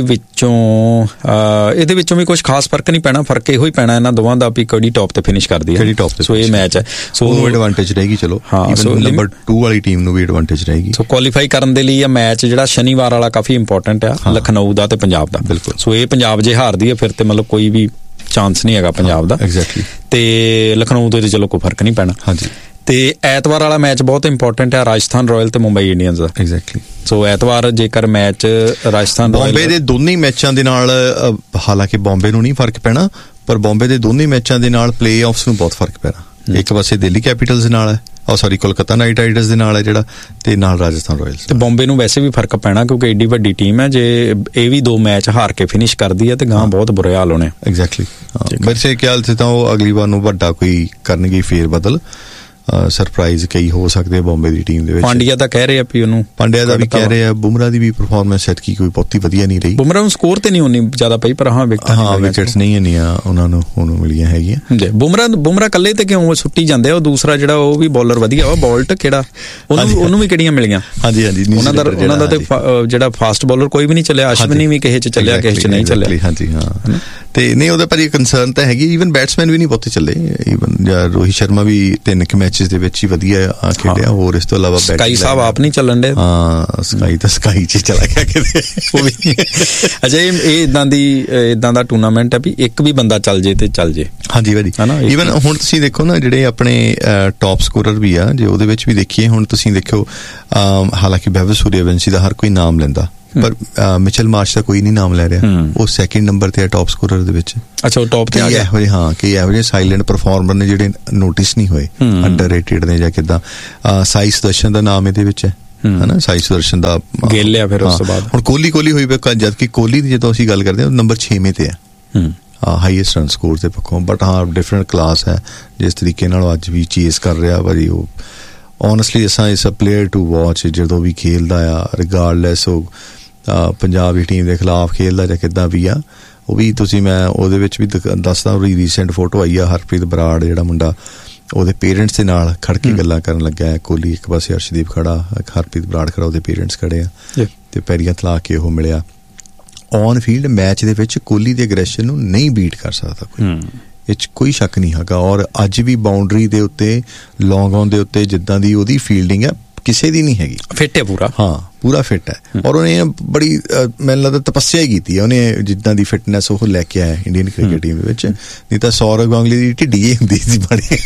ਵਿੱਚੋਂ ਵੀ ਕੁਝ ਖਾਸ ਫਰਕ ਨਹੀਂ ਪੈਣਾ। ਫਰਕ ਇਹੋ ਹੀ ਪੈਣਾ ਇਹਨਾਂ ਦੋਵਾਂ ਦਾ ਵੀ ਕਿਹੜੀ ਟੌਪ ਤੇ ਫਿਨਿਸ਼ ਕਰਦੀ ਹੈ। ਸੋ ਇਹ ਮੈਚ ਹੈ, ਸੋ ਉਹਨੂੰ ਐਡਵਾਂਟੇਜ ਰਹੇਗੀ। ਚਲੋ, ਨੰਬਰ 2 ਵਾਲੀ ਟੀਮ ਨੂੰ ਵੀ ਐਡਵਾਂਟੇਜ ਰਹੇਗੀ। ਸੋ ਕੁਆਲੀਫਾਈ ਕਰਨ ਦੇ ਲਈ ਇਹ ਮੈਚ ਜਿਹੜਾ ਸ਼ਨੀਵਾਰ ਵਾਲਾ ਕਾਫੀ ਇੰਪੋਰਟੈਂਟ ਆ, ਲਖਨਊ ਦਾ ਤੇ ਪੰਜਾਬ ਦਾ। ਬਿਲਕੁਲ। ਸੋ ਇਹ ਪੰਜਾਬ ਜੇ ਹਾਰਦੀ ਹੈ ਫਿਰ ਤੇ ਮਤਲਬ ਕੋਈ ਵੀ ਚਾਂਸ ਨਹੀਂ ਹੈਗਾ ਪੰਜਾਬ ਦਾ। ਐਗਜ਼ੈਕਟਲੀ। ਤੇ ਲਖਨਊ ਤੇ ਚਲੋ ਕੋਈ ਫਰਕ ਨਹੀਂ ਪੈਣਾ। ਹਾਂਜੀ। ਤੇ ਐਤਵਾਰ ਵਾਲਾ ਮੈਚ ਬਹੁਤ ਇੰਪੋਰਟੈਂਟ ਹੈ, ਰਾਜਸਥਾਨ ਰਾਇਲ ਤੇ ਮੁੰਬਈ ਇੰਡੀਅਨਸ ਦਾ। ਐਗਜ਼ੈਕਟਲੀ। ਸੋ ਐਤਵਾਰ ਜੇਕਰ ਮੈਚ ਰਾਜਸਥਾਨ ਰਾਇਲ ਬੰਬੇ ਦੇ ਦੋਨੇ ਮੈਚਾਂ ਦੇ ਨਾਲ, ਹਾਲਾਂਕਿ ਬੰਬੇ ਨੂੰ ਨਹੀਂ ਫਰਕ ਪੈਣਾ, ਪਰ ਬੰਬੇ ਦੇ ਦੋਨੇ ਮੈਚਾਂ ਦੇ ਨਾਲ ਪਲੇਆਫਸ ਨੂੰ ਬਹੁਤ ਫਰਕ ਪੈਣਾ। ਇੱਕ ਪਾਸੇ ਦਿੱਲੀ ਕੈਪੀਟਲਸ ਦੇ ਨਾਲ ਹੈ, ਕੋਲਕਾਤਾ ਨਾਈਟ ਰਾਈਡਰਸ ਦੇ ਨਾਲ ਹੈ ਜਿਹੜਾ, ਤੇ ਨਾਲ ਰਾਜਸਥਾਨ ਰਾਇਲਸ। ਤੇ ਬੰਬੇ ਨੂੰ ਵੈਸੇ ਵੀ ਫਰਕ ਪੈਣਾ ਕਿਉਂਕਿ ਏਡੀ ਵੱਡੀ ਟੀਮ ਹੈ। ਜੇ ਇਹ ਵੀ 2 ਮੈਚ ਹਾਰ ਕੇ ਫਿਨਿਸ਼ ਕਰਦੀ ਹੈ ਤੇ ਗਾਂ ਬਹੁਤ ਬੁਰੇ ਹਾਲ ਹੋਣੇ। ਐਗਜ਼ੈਕਟਲੀ। ਮੇਰੇ ਖਿਆਲ ਚ ਤਾਂ ਉਹ ਅਗਲੀ ਵਾਰ ਨੂੰ ਵੱਡਾ ਕੋਈ ਕਰਨਗੇ ਫੇਰ ਬਦਲ। ਸਰਪ੍ਰਾਈਜ਼ ਕਈ ਹੋ ਸਕਦੇ ਬੰਬੇ ਦੀ ਟੀਮ ਦੇ ਵਿੱਚ। ਪਾਂਡਿਆ ਦਾ ਕਹਿ ਰਹੇ ਆ ਵੀ ਉਹਨੂੰ, ਪਾਂਡਿਆ ਦਾ ਵੀ ਕਹਿ ਰਹੇ ਆ। ਬੁਮਰਾ ਦੀ ਵੀ ਪਰਫਾਰਮੈਂਸ ਐਤਕੀ ਕੋਈ ਬਹੁਤੀ ਵਧੀਆ ਨਹੀਂ ਰਹੀ। ਬੁਮਰਾ ਨੂੰ ਸਕੋਰ ਤੇ ਨਹੀਂ ਹੋਣੀ ਜ਼ਿਆਦਾ ਪਈ, ਪਰ ਵਿਕਟਸ ਨਹੀਂ ਉਹਨਾਂ ਨੂੰ ਮਿਲੀਆਂ ਹੈਗੀਆਂ। ਬੁਮਰਾ ਇਕੱਲੇ ਤੇ ਕਿਉਂ ਸੁੱਟੀ ਜਾਂਦੇ ਆ। ਉਹ ਦੂਸਰਾ ਜਿਹੜਾ ਉਹ ਵੀ ਬੋਲਰ ਵਧੀਆ ਵਾ, ਬੋਲਟ ਕਿਹੜਾ, ਉਹਨੂੰ ਵੀ ਕਿਹੜੀਆਂ ਮਿਲੀਆਂ। ਹਾਂਜੀ, ਉਹਨਾਂ ਦਾ ਤੇ ਜਿਹੜਾ ਫਾਸਟ ਬੋਲਰ ਕੋਈ ਵੀ ਨਹੀਂ ਚੱਲਿਆ। ਅਸ਼ਵਨੀ ਵੀ ਕਿਸੇ ਚ ਚੱਲਿਆ, ਕਿਸੇ ਚ ਨਹੀਂ ਚੱਲਿਆ। ਹਾਂਜੀ, ਹਾਂ। ਤੇ ਨਹੀਂ, ਉਹਦਾ ਭਾਜੀ ਕੰਸਰਨ ਤਾਂ ਹੈਗੀ। ਈਵਨ ਬੈਟਸਮੈਨ ਵੀ ਨਹੀਂ ਬਹੁਤੇ ਚੱਲੇ। ਈਵਨ ਰੋਹਿਤ ਸ਼ਰਮਾ ਵੀ 3 ਮੈਚਸ ਦੇ ਵਿੱਚ ਹੀ ਵਧੀਆ ਖੇਡਿਆ। ਹੋਰ ਇਸ ਤੋਂ ਇਲਾਵਾ ਸਕਾਈ ਸਾਹਿਬ ਆਪ ਨਹੀਂ ਚੱਲਣ ਦੇ। ਹਾਂ, ਸਕਾਈ ਚ ਚਲਾ ਗਿਆ ਕਿਤੇ ਉਹ ਵੀ। ਅੱਛਾ, ਇਹ ਇਦਾਂ ਦਾ ਟੂਰਨਾਮੈਂਟ ਹੈ ਵੀ ਇੱਕ ਵੀ ਬੰਦਾ ਚੱਲ ਜੇ ਤੇ ਚੱਲ ਜੇ। ਹਾਂਜੀ ਭਾਜੀ। ਈਵਨ ਹੁਣ ਤੁਸੀਂ ਦੇਖੋ ਨਾ, ਜਿਹੜੇ ਆਪਣੇ ਟੌਪ ਸਕੋਰਰ ਵੀ ਆ, ਜੇ ਉਹਦੇ ਵਿੱਚ ਵੀ ਦੇਖੀਏ ਹੁਣ ਤੁਸੀਂ ਦੇਖੋ, ਹਾਲਾਂਕਿ ਵੈਭਵ ਸੂਰਯਵੰਸ਼ੀ ਦਾ ਹਰ ਕੋਈ ਨਾਮ ਲੈਂਦਾ, ਪਰ ਮਿਚਲ ਮਾਰਸ਼ ਦਾ ਕੋਈ ਨਹੀਂ ਨਾਮ ਲੈ ਰਿਹਾ। ਉਹ 2nd ਨੰਬਰ ਤੇ ਹੈ ਟੌਪ ਸਕੋਰਰ ਦੇ ਵਿੱਚ। ਅੱਛਾ, ਉਹ ਟੌਪ ਤੇ ਆ ਗਿਆ। ਕਈ ਇਹੋ ਜਿਹੇ ਸਾਇਲੈਂਟ ਪਰਫਾਰਮਰ ਨੇ ਜਿਹੜੇ ਨੋਟਿਸ ਨਹੀਂ ਹੋਏ, ਅੰਡਰਰੇਟਡ ਨੇ ਜਾਂ ਕਿੱਦਾਂ। ਸਾਈ ਸੁਦਰਸ਼ਨ ਦਾ ਨਾਮ ਇਹਦੇ ਵਿੱਚ ਹੈ ਹਨਾ। ਸਾਈ ਸੁਦਰਸ਼ਨ ਦਾ ਗੇਲ ਲਿਆ। ਫਿਰ ਉਸ ਤੋਂ ਬਾਅਦ ਹੁਣ ਕੋਹਲੀ ਹੋਈ ਪਈ, ਜਦ ਕਿ ਕੋਹਲੀ ਦੀ ਜਦੋਂ ਅਸੀਂ ਗੱਲ ਕਰਦੇ ਹਾਂ ਨੰਬਰ 6ਵੇਂ ਤੇ ਹੈ ਹਾਈਐਸਟ ਰਨ ਸਕੋਰ ਦੇ ਪੱਖੋਂ। ਬਟ ਡਿਫਰੈਂਟ ਕਲਾਸ ਹੈ। ਜਿਸ ਤਰੀਕੇ ਨਾਲ ਅੱਜ ਵੀ ਚੇਸ ਕਰ ਰਿਹਾ ਭਾਜੀ, ਉਹ ਓਨੈਸਟਲੀ ਇਸ ਅ ਪਲੇਅਰ ਟੂ ਵਾਚ। ਜਦੋਂ ਵੀ ਖੇਲਦਾ ਆ, ਰਿਗਾਰਡਲੈਸ ਉਹ ਪੰਜਾਬ ਦੀ ਟੀਮ ਦੇ ਖਿਲਾਫ ਖੇਲਦਾ ਜਾਂ ਕਿੱਦਾਂ ਵੀ ਆ, ਉਹ ਵੀ ਤੁਸੀਂ, ਮੈਂ ਉਹਦੇ ਵਿੱਚ ਵੀ ਦੱਸਦਾ, ਰੀਸੈਂਟ ਫੋਟੋ ਆਈ ਆ ਹਰਪ੍ਰੀਤ ਬਰਾੜ ਜਿਹੜਾ ਮੁੰਡਾ ਉਹਦੇ ਪੇਰੈਂਟਸ ਦੇ ਨਾਲ ਖੜ ਕੇ ਗੱਲਾਂ ਕਰਨ ਲੱਗਾ ਹੈ। ਕੋਹਲੀ ਇੱਕ ਪਾਸੇ, ਅਰਸ਼ਦੀਪ ਖੜਾ, ਹਰਪ੍ਰੀਤ ਬਰਾੜ ਖੜਾ, ਉਹਦੇ ਪੇਰੈਂਟਸ ਖੜੇ ਆ ਤੇ ਪੈਰੀਆਂ ਥਲਾ ਕੇ ਉਹ ਮਿਲਿਆ। ਔਨ ਫੀਲਡ ਮੈਚ ਦੇ ਵਿੱਚ ਕੋਹਲੀ ਦੇ ਐਗਰੈਸ਼ਨ ਨੂੰ ਨਹੀਂ ਬੀਟ ਕਰ ਸਕਦਾ ਕੋਈ, ਇਹ 'ਚ ਕੋਈ ਸ਼ੱਕ ਨਹੀਂ ਹੈਗਾ। ਔਰ ਅੱਜ ਵੀ ਬਾਉਂਡਰੀ ਦੇ ਉੱਤੇ, ਲੌਂਗ ਔਨ ਦੇ ਉੱਤੇ ਜਿੱਦਾਂ ਦੀ ਉਹਦੀ ਫੀਲਡਿੰਗ ਹੈ ਕਿਸੇ ਦੀ ਨਹੀਂ ਹੈਗੀ। ਫਿੱਟ ਹੈ ਪੂਰਾ, ਹਾਂ ਪੂਰਾ ਫਿੱਟ ਹੈ। ਔਰ ਉਹਨੇ ਬੜੀ ਮੈਨੂੰ ਲੱਗਦਾ ਤਪੱਸਿਆ ਹੀ ਕੀਤੀ ਹੈ ਉਹਨੇ, ਜਿੱਦਾਂ ਦੀ ਫਿਟਨੈਸ ਉਹ ਲੈ ਕੇ ਆਇਆ ਇੰਡੀਅਨ ਕ੍ਰਿਕਟ ਟੀਮ ਦੇ ਵਿੱਚ। ਨਹੀਂ ਤਾਂ ਸੌਰਵ ਗਾਂਗੁਲੀ ਦੀ ਢਿੱਡੀ ਜਿਹੀ ਹੁੰਦੀ ਸੀ ਬੜੀ।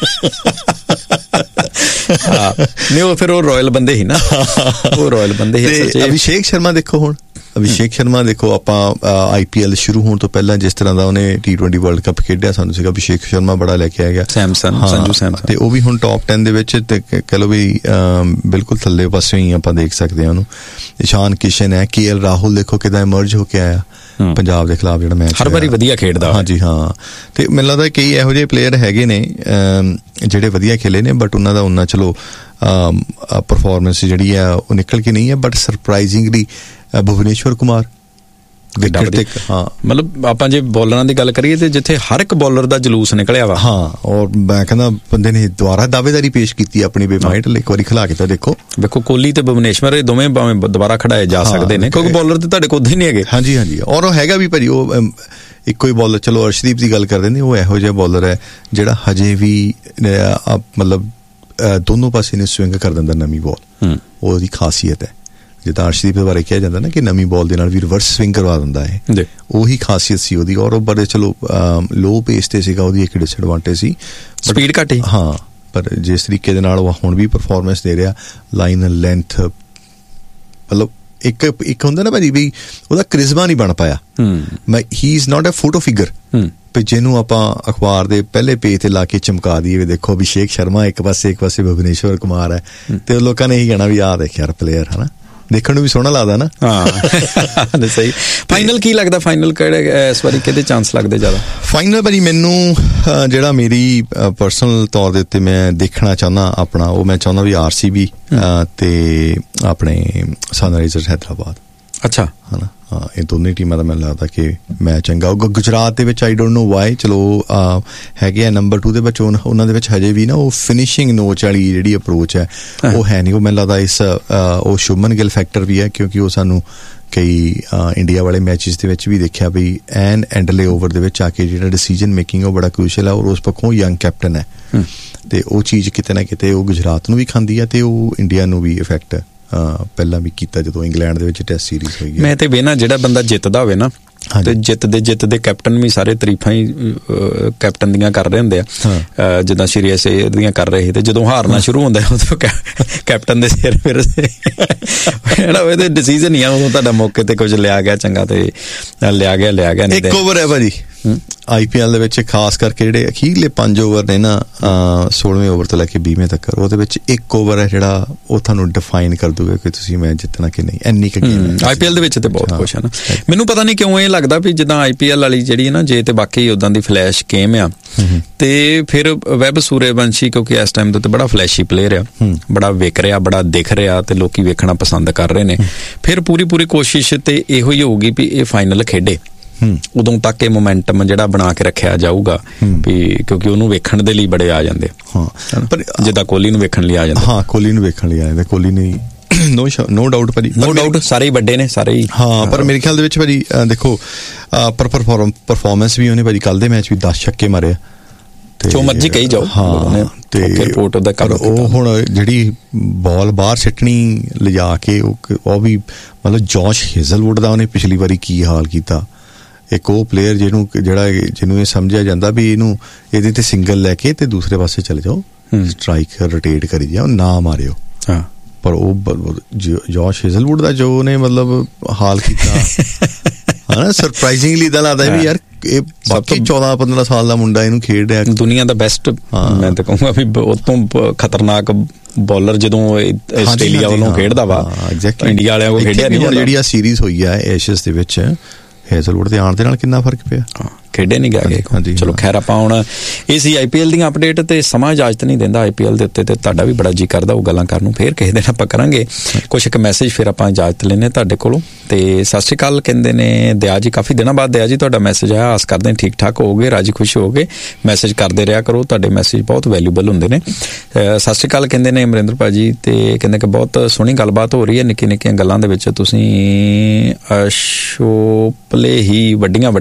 ਨਹੀਂ ਉਹ ਫਿਰ ਉਹ ਰਾਇਲ ਬੰਦੇ ਹੀ ਨਾ, ਉਹ ਰਾਇਲ ਬੰਦੇ ਹੀ। ਅਭਿਸ਼ੇਕ ਸ਼ਰਮਾ ਦੇਖੋ, ਹੁਣ ਅਭਿਸ਼ੇਕ ਸ਼ਰਮਾ ਦੇਖੋ, ਆਪਾਂ IPL ਸ਼ੁਰੂ ਹੋਣ ਤੋਂ ਪਹਿਲਾਂ ਜਿਸ ਤਰ੍ਹਾਂ ਦਾ ਉਹਨੇ T20 ਵਰਲਡ ਕੱਪ ਖੇਡਿਆ, ਸਾਨੂੰ ਸੀਗਾ ਅਭਿਸ਼ੇਕ ਸ਼ਰਮਾ ਬੜਾ ਲੈ ਕੇ ਆਏਗਾ, ਸੰਜੂ ਸੈਮਸਨ, ਤੇ ਉਹ ਵੀ ਹੁਣ ਟੌਪ 10 ਦੇ ਵਿੱਚ, ਤੇ ਕਹ ਲਓ ਵੀ ਬਿਲਕੁਲ ਥੱਲੇ ਪਾਸੇ ਹੀ ਆਪਾਂ ਦੇਖ ਸਕਦੇ ਹਾਂ ਉਹਨੂੰ। ਇਸ਼ਾਨ ਕਿਸ਼ਨ ਹੈ, KL ਰਾਹੁਲ ਦੇਖੋ ਕਿੱਦਾਂ ਇਮਰਜ ਹੋ ਕੇ ਆਇਆ ਪੰਜਾਬ ਦੇ ਖਿਲਾਫ, ਜਿਹੜਾ ਮੈਚ ਹਰ ਵਾਰੀ ਵਧੀਆ ਖੇਡਦਾ। ਹਾਂਜੀ ਹਾਂ, ਤੇ ਮੈਨੂੰ ਲੱਗਦਾ ਕਈ ਇਹੋ ਜਿਹੇ ਪਲੇਅਰ ਹੈਗੇ ਨੇ ਜਿਹੜੇ ਵਧੀਆ ਖੇਲੇ ਨੇ, ਬਟ ਉਹਨਾਂ ਦਾ ਉਹਨਾਂ ਚਲੋ ਪਰਫਾਰਮੈਂਸ ਜਿਹੜੀ ਆ ਉਹ ਨਿਕਲ ਕੇ ਨਹੀਂ ਹੈ। ਬਟ ਸਰਪ੍ਰਾਈਜ਼ਿੰਗਲੀ ਭੁਵਨੇਸ਼ਵਰ ਕੁਮਾਰ ਮਤਲਬ ਆਪਾਂ ਜੇ ਬੋਲਰਾਂ ਦੀ ਗੱਲ ਕਰੀਏ ਤੇ ਜਿੱਥੇ ਹਰ ਇੱਕ ਬੋਲਰ ਦਾ ਜਲੂਸ ਨਿਕਲਿਆ ਵਾ। ਹਾਂ, ਔਰ ਮੈਂ ਕਹਿੰਦਾ ਬੰਦੇ ਨੇ ਦੁਬਾਰਾ ਦਾਅਵੇਦਾਰੀ ਪੇਸ਼ ਕੀਤੀ ਆਪਣੀ ਬੇਮਾਈਟ, ਇੱਕ ਵਾਰੀ ਖਿਲਾ ਕੇ ਤਾਂ ਦੇਖੋ ਕੋਹਲੀ ਤੇ ਭੁਵਨੇਸ਼ਵਰ ਇਹ ਦੋਵੇਂ ਭਾਵੇਂ ਦੁਬਾਰਾ ਖੜਾਏ ਜਾ ਸਕਦੇ ਨੇ, ਕਿਉਂਕਿ ਬੋਲਰ ਤੇ ਤੁਹਾਡੇ ਕੋਲ ਨਹੀਂ ਹੈਗੇ। ਹਾਂਜੀ ਹਾਂਜੀ, ਔਰ ਉਹ ਹੈਗਾ ਵੀ ਭਾਜੀ, ਉਹ ਇੱਕੋ ਹੀ ਬੋਲਰ, ਚਲੋ ਅਰਸ਼ਦੀਪ ਦੀ ਗੱਲ ਕਰਦੇ ਨੇ, ਉਹ ਇਹੋ ਜਿਹਾ ਬੋਲਰ ਹੈ ਜਿਹੜਾ ਹਜੇ ਵੀ ਮਤਲਬ ਦੋਨੋਂ ਪਾਸੇ ਨੇ ਸਵਿੰਗ ਕਰ ਦਿੰਦਾ ਨਵੀਂ ਬਾਲ, ਉਹਦੀ ਖਾਸੀਅਤ ਹੈ। ਜਿੱਦਾਂ ਅਰਸ਼ਦੀਪ ਦੇ ਬਾਰੇ ਕਿਹਾ ਜਾਂਦਾ ਨਾ ਕਿ ਨਵੀਂ ਬਾਲ ਦੇ ਨਾਲ ਵੀ ਰਿਵਰਸ ਸਵਿੰਗ ਕਰਵਾ ਦਿੰਦਾ ਹੈ, ਉਹੀ ਖਾਸੀਅਤ ਸੀ ਉਹਦੀ। ਔਰ ਉਹ ਬੜੇ ਚਲੋ ਲੋ ਪੇਸ ਤੇ ਸੀਗਾ, ਉਹਦੀ ਇੱਕ ਡਿਸਐਡਵਾਂਟੇਜ ਸੀ, ਸਪੀਡ ਘੱਟ ਹੀ। ਹਾਂ, ਪਰ ਜਿਸ ਤਰੀਕੇ ਦੇ ਨਾਲ ਉਹ ਹੁਣ ਵੀ ਪਰਫਾਰਮੈਂਸ ਦੇ ਰਿਹਾ, ਲਾਈਨ ਲੈਂਥ, ਮਤਲਬ ਇੱਕ ਹੁੰਦਾ ਨਾ ਭਾਜੀ ਵੀ ਉਹਦਾ ਕ੍ਰਿਜ਼ਮਾ ਨਹੀਂ ਬਣ ਪਾਇਆ। ਹੀ is not a photo figure, ਵੀ ਜਿਹਨੂੰ ਆਪਾਂ ਅਖਬਾਰ ਦੇ ਪਹਿਲੇ ਪੇਜ ਤੇ ਲਾ ਕੇ ਚਮਕਾ ਦਈਏ ਵੀ ਦੇਖੋ ਅਭਿਸ਼ੇਕ ਸ਼ਰਮਾ ਇੱਕ ਪਾਸੇ ਭੁਵਨੇਸ਼ਵਰ ਕੁਮਾਰ ਹੈ, ਤੇ ਲੋਕਾਂ ਨੇ ਇਹੀ ਕਹਿਣਾ ਵੀ ਆਹ ਦੇਖ ਯਾਰ ਪਲੇਅਰ ਹੈ ਨਾ, ਦੇਖਣ ਨੂੰ ਵੀ ਸੋਹਣਾ ਲੱਗਦਾ ਨਾ। ਹਾਂ ਸਹੀ। ਫਾਈਨਲ ਕੀ ਲੱਗਦਾ, ਫਾਈਨਲ ਕਿਹੜੇ ਇਸ ਵਾਰੀ ਕਿਹਦੇ ਚਾਂਸ ਲੱਗਦੇ ਜ਼ਿਆਦਾ? ਫਾਈਨਲ ਭਾਜੀ ਮੈਨੂੰ ਜਿਹੜਾ ਮੇਰੀ ਪਰਸਨਲ ਤੌਰ ਦੇ ਉੱਤੇ ਮੈਂ ਦੇਖਣਾ ਚਾਹੁੰਦਾ ਆਪਣਾ, ਉਹ ਮੈਂ ਚਾਹੁੰਦਾ ਵੀ RCB ਤੇ ਆਪਣੇ ਸਨਰਾਈਜ਼ਰਸ ਹੈਦਰਾਬਾਦ। ਅੱਛਾ, ਹਨਾ, ਹਾਂ, ਇਹ ਦੋਨੇ ਟੀਮਾਂ ਦਾ ਮੈਨੂੰ ਲੱਗਦਾ ਕਿ ਮੈਚ ਚੰਗਾ ਹੋਊਗਾ। ਗੁਜਰਾਤ ਦੇ ਵਿੱਚ ਆਈ ਡੋਂਟ ਨੋ ਵਾਈ, ਚਲੋ ਹੈਗੇ ਆ ਨੰਬਰ 2 ਦੇ ਵਿੱਚ, ਉਹਨਾਂ ਦੇ ਵਿੱਚ ਹਜੇ ਵੀ ਨਾ ਉਹ ਫਿਨਿਸ਼ਿੰਗ ਨੋਚ ਵਾਲੀ ਜਿਹੜੀ ਅਪਰੋਚ ਹੈ ਉਹ ਹੈ ਨਹੀਂ। ਉਹ ਮੈਨੂੰ ਲੱਗਦਾ ਇਸ ਉਹ ਸ਼ੁਭਮਨ ਗਿੱਲ ਫੈਕਟਰ ਵੀ ਹੈ, ਕਿਉਂਕਿ ਉਹ ਸਾਨੂੰ ਕਈ ਇੰਡੀਆ ਵਾਲੇ ਮੈਚਿਸ ਦੇ ਵਿੱਚ ਵੀ ਦੇਖਿਆ ਵੀ ਐਨ ਐਂਡਲੇ ਓਵਰ ਦੇ ਵਿੱਚ ਆ ਕੇ ਜਿਹੜਾ ਡਿਸੀਜਨ ਮੇਕਿੰਗ ਉਹ ਬੜਾ ਕਰੂਸ਼ਲ ਹੈ, ਔਰ ਉਸ ਪੱਖੋਂ ਯੰਗ ਕੈਪਟਨ ਹੈ, ਤੇ ਉਹ ਚੀਜ਼ ਕਿਤੇ ਨਾ ਕਿਤੇ ਉਹ ਗੁਜਰਾਤ ਨੂੰ ਵੀ ਖਾਂਦੀ ਹੈ ਤੇ ਉਹ ਇੰਡੀਆ ਨੂੰ ਵੀ ਇਫੈਕਟ ਪਹਿਲਾਂ ਵੀ ਕੀਤਾ ਜਦੋਂ ਇੰਗਲੈਂਡ ਦੇ ਵਿੱਚ ਟੈਸਟ ਸੀਰੀਜ਼ ਹੋਈ ਹੈ। ਮੈਂ ਤੇ ਵੇਖਣਾ ਜਿਹੜਾ ਬੰਦਾ ਜਿੱਤਦਾ ਹੋਵੇ ਨਾ, ਤੇ ਜਿੱਤਦੇ ਕੈਪਟਨ ਵੀ ਸਾਰੇ ਤਾਰੀਫਾਂ ਹੀ ਕੈਪਟਨ ਦੀਆਂ ਕਰ ਰਹੇ ਹੁੰਦੇ ਆ, ਜਿੱਦਾਂ ਸੀਰੀਅਸ ਦੀਆਂ ਕਰ ਰਹੇ ਸੀ, ਤੇ ਜਦੋਂ ਹਾਰਨਾ ਸ਼ੁਰੂ ਹੁੰਦਾ ਉਦੋਂ ਕੈਪਟਨ ਦੇ ਸਿਰ ਫਿਰ ਜਿਹੜਾ ਉਹਦੇ ਡਿਸੀਜ਼ਨ ਹੀ ਆ, ਉਦੋਂ ਤੁਹਾਡਾ ਮੌਕੇ ਤੇ ਕੁਝ ਲਿਆ ਗਿਆ ਚੰਗਾ ਤੇ ਲਿਆ ਗਿਆ ਨਹੀਂ। ਇੱਕ ਓਵਰ ਹੈ ਭਾਜੀ IPL ਦੇ ਵਿੱਚ, ਖਾਸ ਕਰਕੇ ਜਿਹੜੇ ਅਖੀਰਲੇ 5 ਓਵਰ ਨੇ ਨਾ, 16ਵੇਂ ਓਵਰ ਤੋਂ ਲੈ ਕੇ 20ਵੇਂ ਤੱਕ, ਉਹਦੇ ਵਿੱਚ ਇੱਕ ਓਵਰ ਹੈ ਜਿਹੜਾ ਉਹ ਤੁਹਾਨੂੰ ਡਿਫਾਈਨ ਕਰ ਦੂਗਾ ਕਿ ਤੁਸੀਂ ਮੈਚ ਜਿੱਤਣਾ ਕਿ ਨਹੀਂ। ਇੰਨੀ ਕੁ ਗੇਮ IPL ਦੇ ਵਿੱਚ ਤੇ ਬਹੁਤ ਕੁਛ ਹੈ ਨਾ। ਮੈਨੂੰ ਪਤਾ ਨਹੀਂ ਕਿਉਂ ਇਹ ਲੱਗਦਾ ਵੀ ਜਿੱਦਾਂ IPL ਵਾਲੀ ਜਿਹੜੀ ਹੈ ਨਾ, ਜੇ ਤੇ ਬਾਕੀ ਉਦਾਂ ਦੀ ਫਲੈਸ਼ ਗੇਮ ਆ, ਤੇ ਫਿਰ ਵੈਬ ਸੂਰਯਵੰਸ਼ੀ ਕਿਉਂਕਿ ਇਸ ਟਾਈਮ ਤੇ ਬੜਾ ਫਲੈਸ਼ੀ ਪਲੇਅਰ ਆ, ਬੜਾ ਵਿਕ ਰਿਹਾ, ਬੜਾ ਦਿਖ ਰਿਹਾ, ਤੇ ਲੋਕੀ ਵੇਖਣਾ ਪਸੰਦ ਕਰ ਰਹੇ ਨੇ। ਫਿਰ ਪੂਰੀ ਕੋਸ਼ਿਸ਼ ਤੇ ਇਹੋ ਹੀ ਹੋਊਗੀ ਵੀ ਇਹ ਫਾਈਨਲ ਖੇਡੇ, ਉਦੋਂ ਤੱਕ ਇਹ ਮੋਮੈਂਟਮ ਜਿਹੜਾ ਬਣਾ ਕੇ ਰੱਖਿਆ ਜਾਊਗਾ, ਵੀ ਕਿਉਂਕਿ ਉਹਨੂੰ ਵੇਖਣ ਦੇ ਲਈ ਬੜੇ ਆ ਜਾਂਦੇ। ਹਾਂ, ਪਰ ਜਿੱਦਾਂ ਕੋਹਲੀ ਨੂੰ ਵੇਖਣ ਲਈ ਆ ਜਾਂਦੇ। ਹਾਂ, ਕੋਹਲੀ ਨੂੰ ਵੇਖਣ ਲਈ ਆ ਜਾਂਦੇ, ਕੋਹਲੀ ਨੇ ਨੋ ਡਾਊਟ ਭਾਜੀ, ਨੋ ਡਾਊਟ ਸਾਰੇ ਹੀ ਵੱਡੇ ਨੇ ਸਾਰੇ ਹੀ। ਹਾਂ, ਪਰ ਮੇਰੇ ਖਿਆਲ ਦੇ ਵਿੱਚ ਭਾਜੀ ਦੇਖੋ ਪਰਫਾਰਮੈਂਸ ਵੀ ਉਹਨੇ ਭਾਜੀ ਕੱਲ ਦੇ ਮੈਚ ਵੀ 10 ਛੱਕੇ ਮਾਰੇ, ਜੋ ਮਰਜੀ ਕਹੀ ਜਾਓ। ਹਾਂ, ਤੇ ਰਿਪੋਰਟ ਉਹਦਾ ਉਹ ਹੁਣ ਜਿਹੜੀ ਬਾਲ ਬਾਹਰ ਸਿੱਟਣੀ ਲਿਜਾ ਕੇ ਉਹ ਵੀ ਮਤਲਬ ਜੋਸ਼ ਹੇਜ਼ਲਵੁੱਡ ਦਾ ਉਹਨੇ ਪਿਛਲੀ ਵਾਰੀ ਕੀ ਹਾਲ ਕੀਤਾ। ਇੱਕ ਉਹ ਪਲੇਅਰ ਜਿਹਨੂੰ ਇਹ ਸਮਝਿਆ ਜਾਂਦਾ ਵੀ ਇਹਦੇ ਤੇ ਸਿੰਗਲ ਲੈ ਕੇ ਤੇ ਦੂਸਰੇ ਪਾਸੇ ਚਲੇ ਜਾਓ, ਸਟ੍ਰਾਈਕ ਰੋਟੇਟ ਕਰੀ ਜਾਓ, ਨਾ ਮਾਰਿਓ। ਪਰ ਉਹ ਜੋਸ਼ ਹੇਜ਼ਲਵੁੱਡ ਦਾ ਜੋ ਉਹਨੇ ਮਤਲਬ ਹਾਲ ਕੀਤਾ ਹਨਾ, ਸਰਪ੍ਰਾਈਜ਼ਿੰਗਲੀ ਇਦਾਂ ਲੱਗਦਾ ਵੀ ਯਾਰ ਇਹ ਬਾਕੀ 14-15 ਸਾਲ ਦਾ ਮੁੰਡਾ ਇਹਨੂੰ ਖੇਡ ਰਿਹਾ, ਦੁਨੀਆ ਦਾ ਬੈਸਟ। ਮੈਂ ਤਾਂ ਕਹੂੰਗਾ ਵੀ ਉਹ ਤੋਂ ਖਤਰਨਾਕ ਬੋਲਰ ਜਦੋਂ ਆਸਟ੍ਰੇਲੀਆ ਵੱਲੋਂ ਖੇਡਦਾ ਵਾ, ਇੰਡੀਆ ਵਾਲਿਆਂ ਕੋਲ ਖੇਡਿਆ ਨਹੀਂ। ਜਿਹੜੀ ਆ ਸੀਰੀਜ਼ ਹੋਈ ਆ ਐਸ਼ਜ਼ ਦੇ ਵਿੱਚ, ਹੇਜ਼ਲਵੁੱਡ ਦੇ ਆਉਣ ਦੇ ਨਾਲ ਕਿੰਨਾ ਫਰਕ ਪਿਆ। ਖੇਡੇ ਨਹੀਂ ਗਏ। ਚਲੋ ਖੈਰ, ਆਪਾਂ ਹੁਣ ਇਹ ਸੀ IPL ਦੀਆਂ ਅਪਡੇਟ, ਤੇ ਸਮਾਂ ਇਜਾਜ਼ਤ ਨਹੀਂ ਦਿੰਦਾ IPL ਦੇ ਉੱਤੇ, ਤੇ ਤੁਹਾਡਾ ਵੀ ਬੜਾ ਜੀ ਕਰਦਾ ਉਹ ਗੱਲਾਂ ਕਰਨ ਨੂੰ। ਫੇਰ ਕਿਸੇ ਦਿਨ ਆਪਾਂ ਕਰਾਂਗੇ ਕੁਛ ਇੱਕ ਮੈਸੇਜ, ਫਿਰ ਆਪਾਂ ਇਜਾਜ਼ਤ ਲੈਂਦੇ ਤੁਹਾਡੇ ਕੋਲੋਂ। ਤੇ ਸਤਿ ਸ਼੍ਰੀ ਅਕਾਲ ਕਹਿੰਦੇ ਨੇ ਦਿਆ ਜੀ, ਕਾਫੀ ਦਿਨਾਂ ਬਾਅਦ ਦਿਆ ਜੀ ਤੁਹਾਡਾ ਮੈਸੇਜ ਆਇਆ। ਆਸ ਕਰਦੇ ਠੀਕ ਠਾਕ ਹੋਗੇ, ਰਾਜੀ ਖੁਸ਼ ਹੋਗੇ। ਮੈਸੇਜ ਕਰਦੇ ਰਿਹਾ ਕਰੋ, ਤੁਹਾਡੇ ਮੈਸੇਜ ਬਹੁਤ ਵੈਲਿਊਬਲ ਹੁੰਦੇ ਨੇ। ਸਤਿ ਸ਼੍ਰੀ ਅਕਾਲ ਕਹਿੰਦੇ ਨੇ ਅਮਰਿੰਦਰ ਭਾਜੀ, ਤੇ ਕਹਿੰਦੇ ਕਿ ਬਹੁਤ ਸੋਹਣੀ ਗੱਲਬਾਤ ਹੋ ਰਹੀ ਹੈ। ਨਿੱਕੀਆਂ ਨਿੱਕੀਆਂ ਗੱਲਾਂ ਦੇ ਵਿੱਚ ਤੁਸੀਂ ਅਸ਼ੋਪਲੇ ਹੀ ਵੱਡੀਆਂ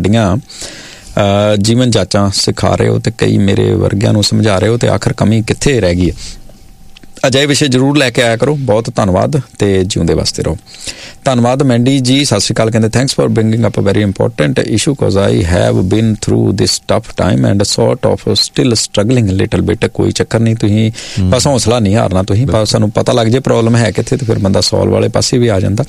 ਜੀਵਨ ਜਾਚਾਂ ਸਿਖਾ ਰਹੇ ਹੋ, ਤੇ ਕਈ ਮੇਰੇ ਵਰਗਿਆਂ ਨੂੰ ਸਮਝਾ ਰਹੇ ਹੋ, ਤੇ ਆਖਰ ਕਮੀ ਕਿੱਥੇ ਰਹਿ ਗਈ ਹੈ। ਅਜਿਹੇ ਵਿਸ਼ੇ ਜ਼ਰੂਰ ਲੈ ਕੇ ਆਇਆ ਕਰੋ। ਬਹੁਤ ਧੰਨਵਾਦ, ਤੇ ਜਿਉਂਦੇ ਵਾਸਤੇ ਰਹੋ। ਧੰਨਵਾਦ ਮੈਂਡੀ ਜੀ, ਸਤਿ ਸ਼੍ਰੀ ਅਕਾਲ ਕਹਿੰਦੇ thanks for bringing up a very important issue cause I have been through this tough time and sort of still struggling little bit. ਕੋਈ ਚੱਕਰ ਨਹੀਂ, ਤੁਸੀਂ ਬਸ ਹੌਸਲਾ ਨਹੀਂ ਹਾਰਨਾ। ਤੁਸੀਂ ਬਸ ਸਾਨੂੰ ਪਤਾ ਲੱਗ ਜੇ ਪ੍ਰੋਬਲਮ ਹੈ ਕਿੱਥੇ, ਤੇ ਫਿਰ ਬੰਦਾ ਸੋਲਵ ਵਾਲੇ ਪਾਸੇ ਵੀ ਆ ਜਾਂਦਾ।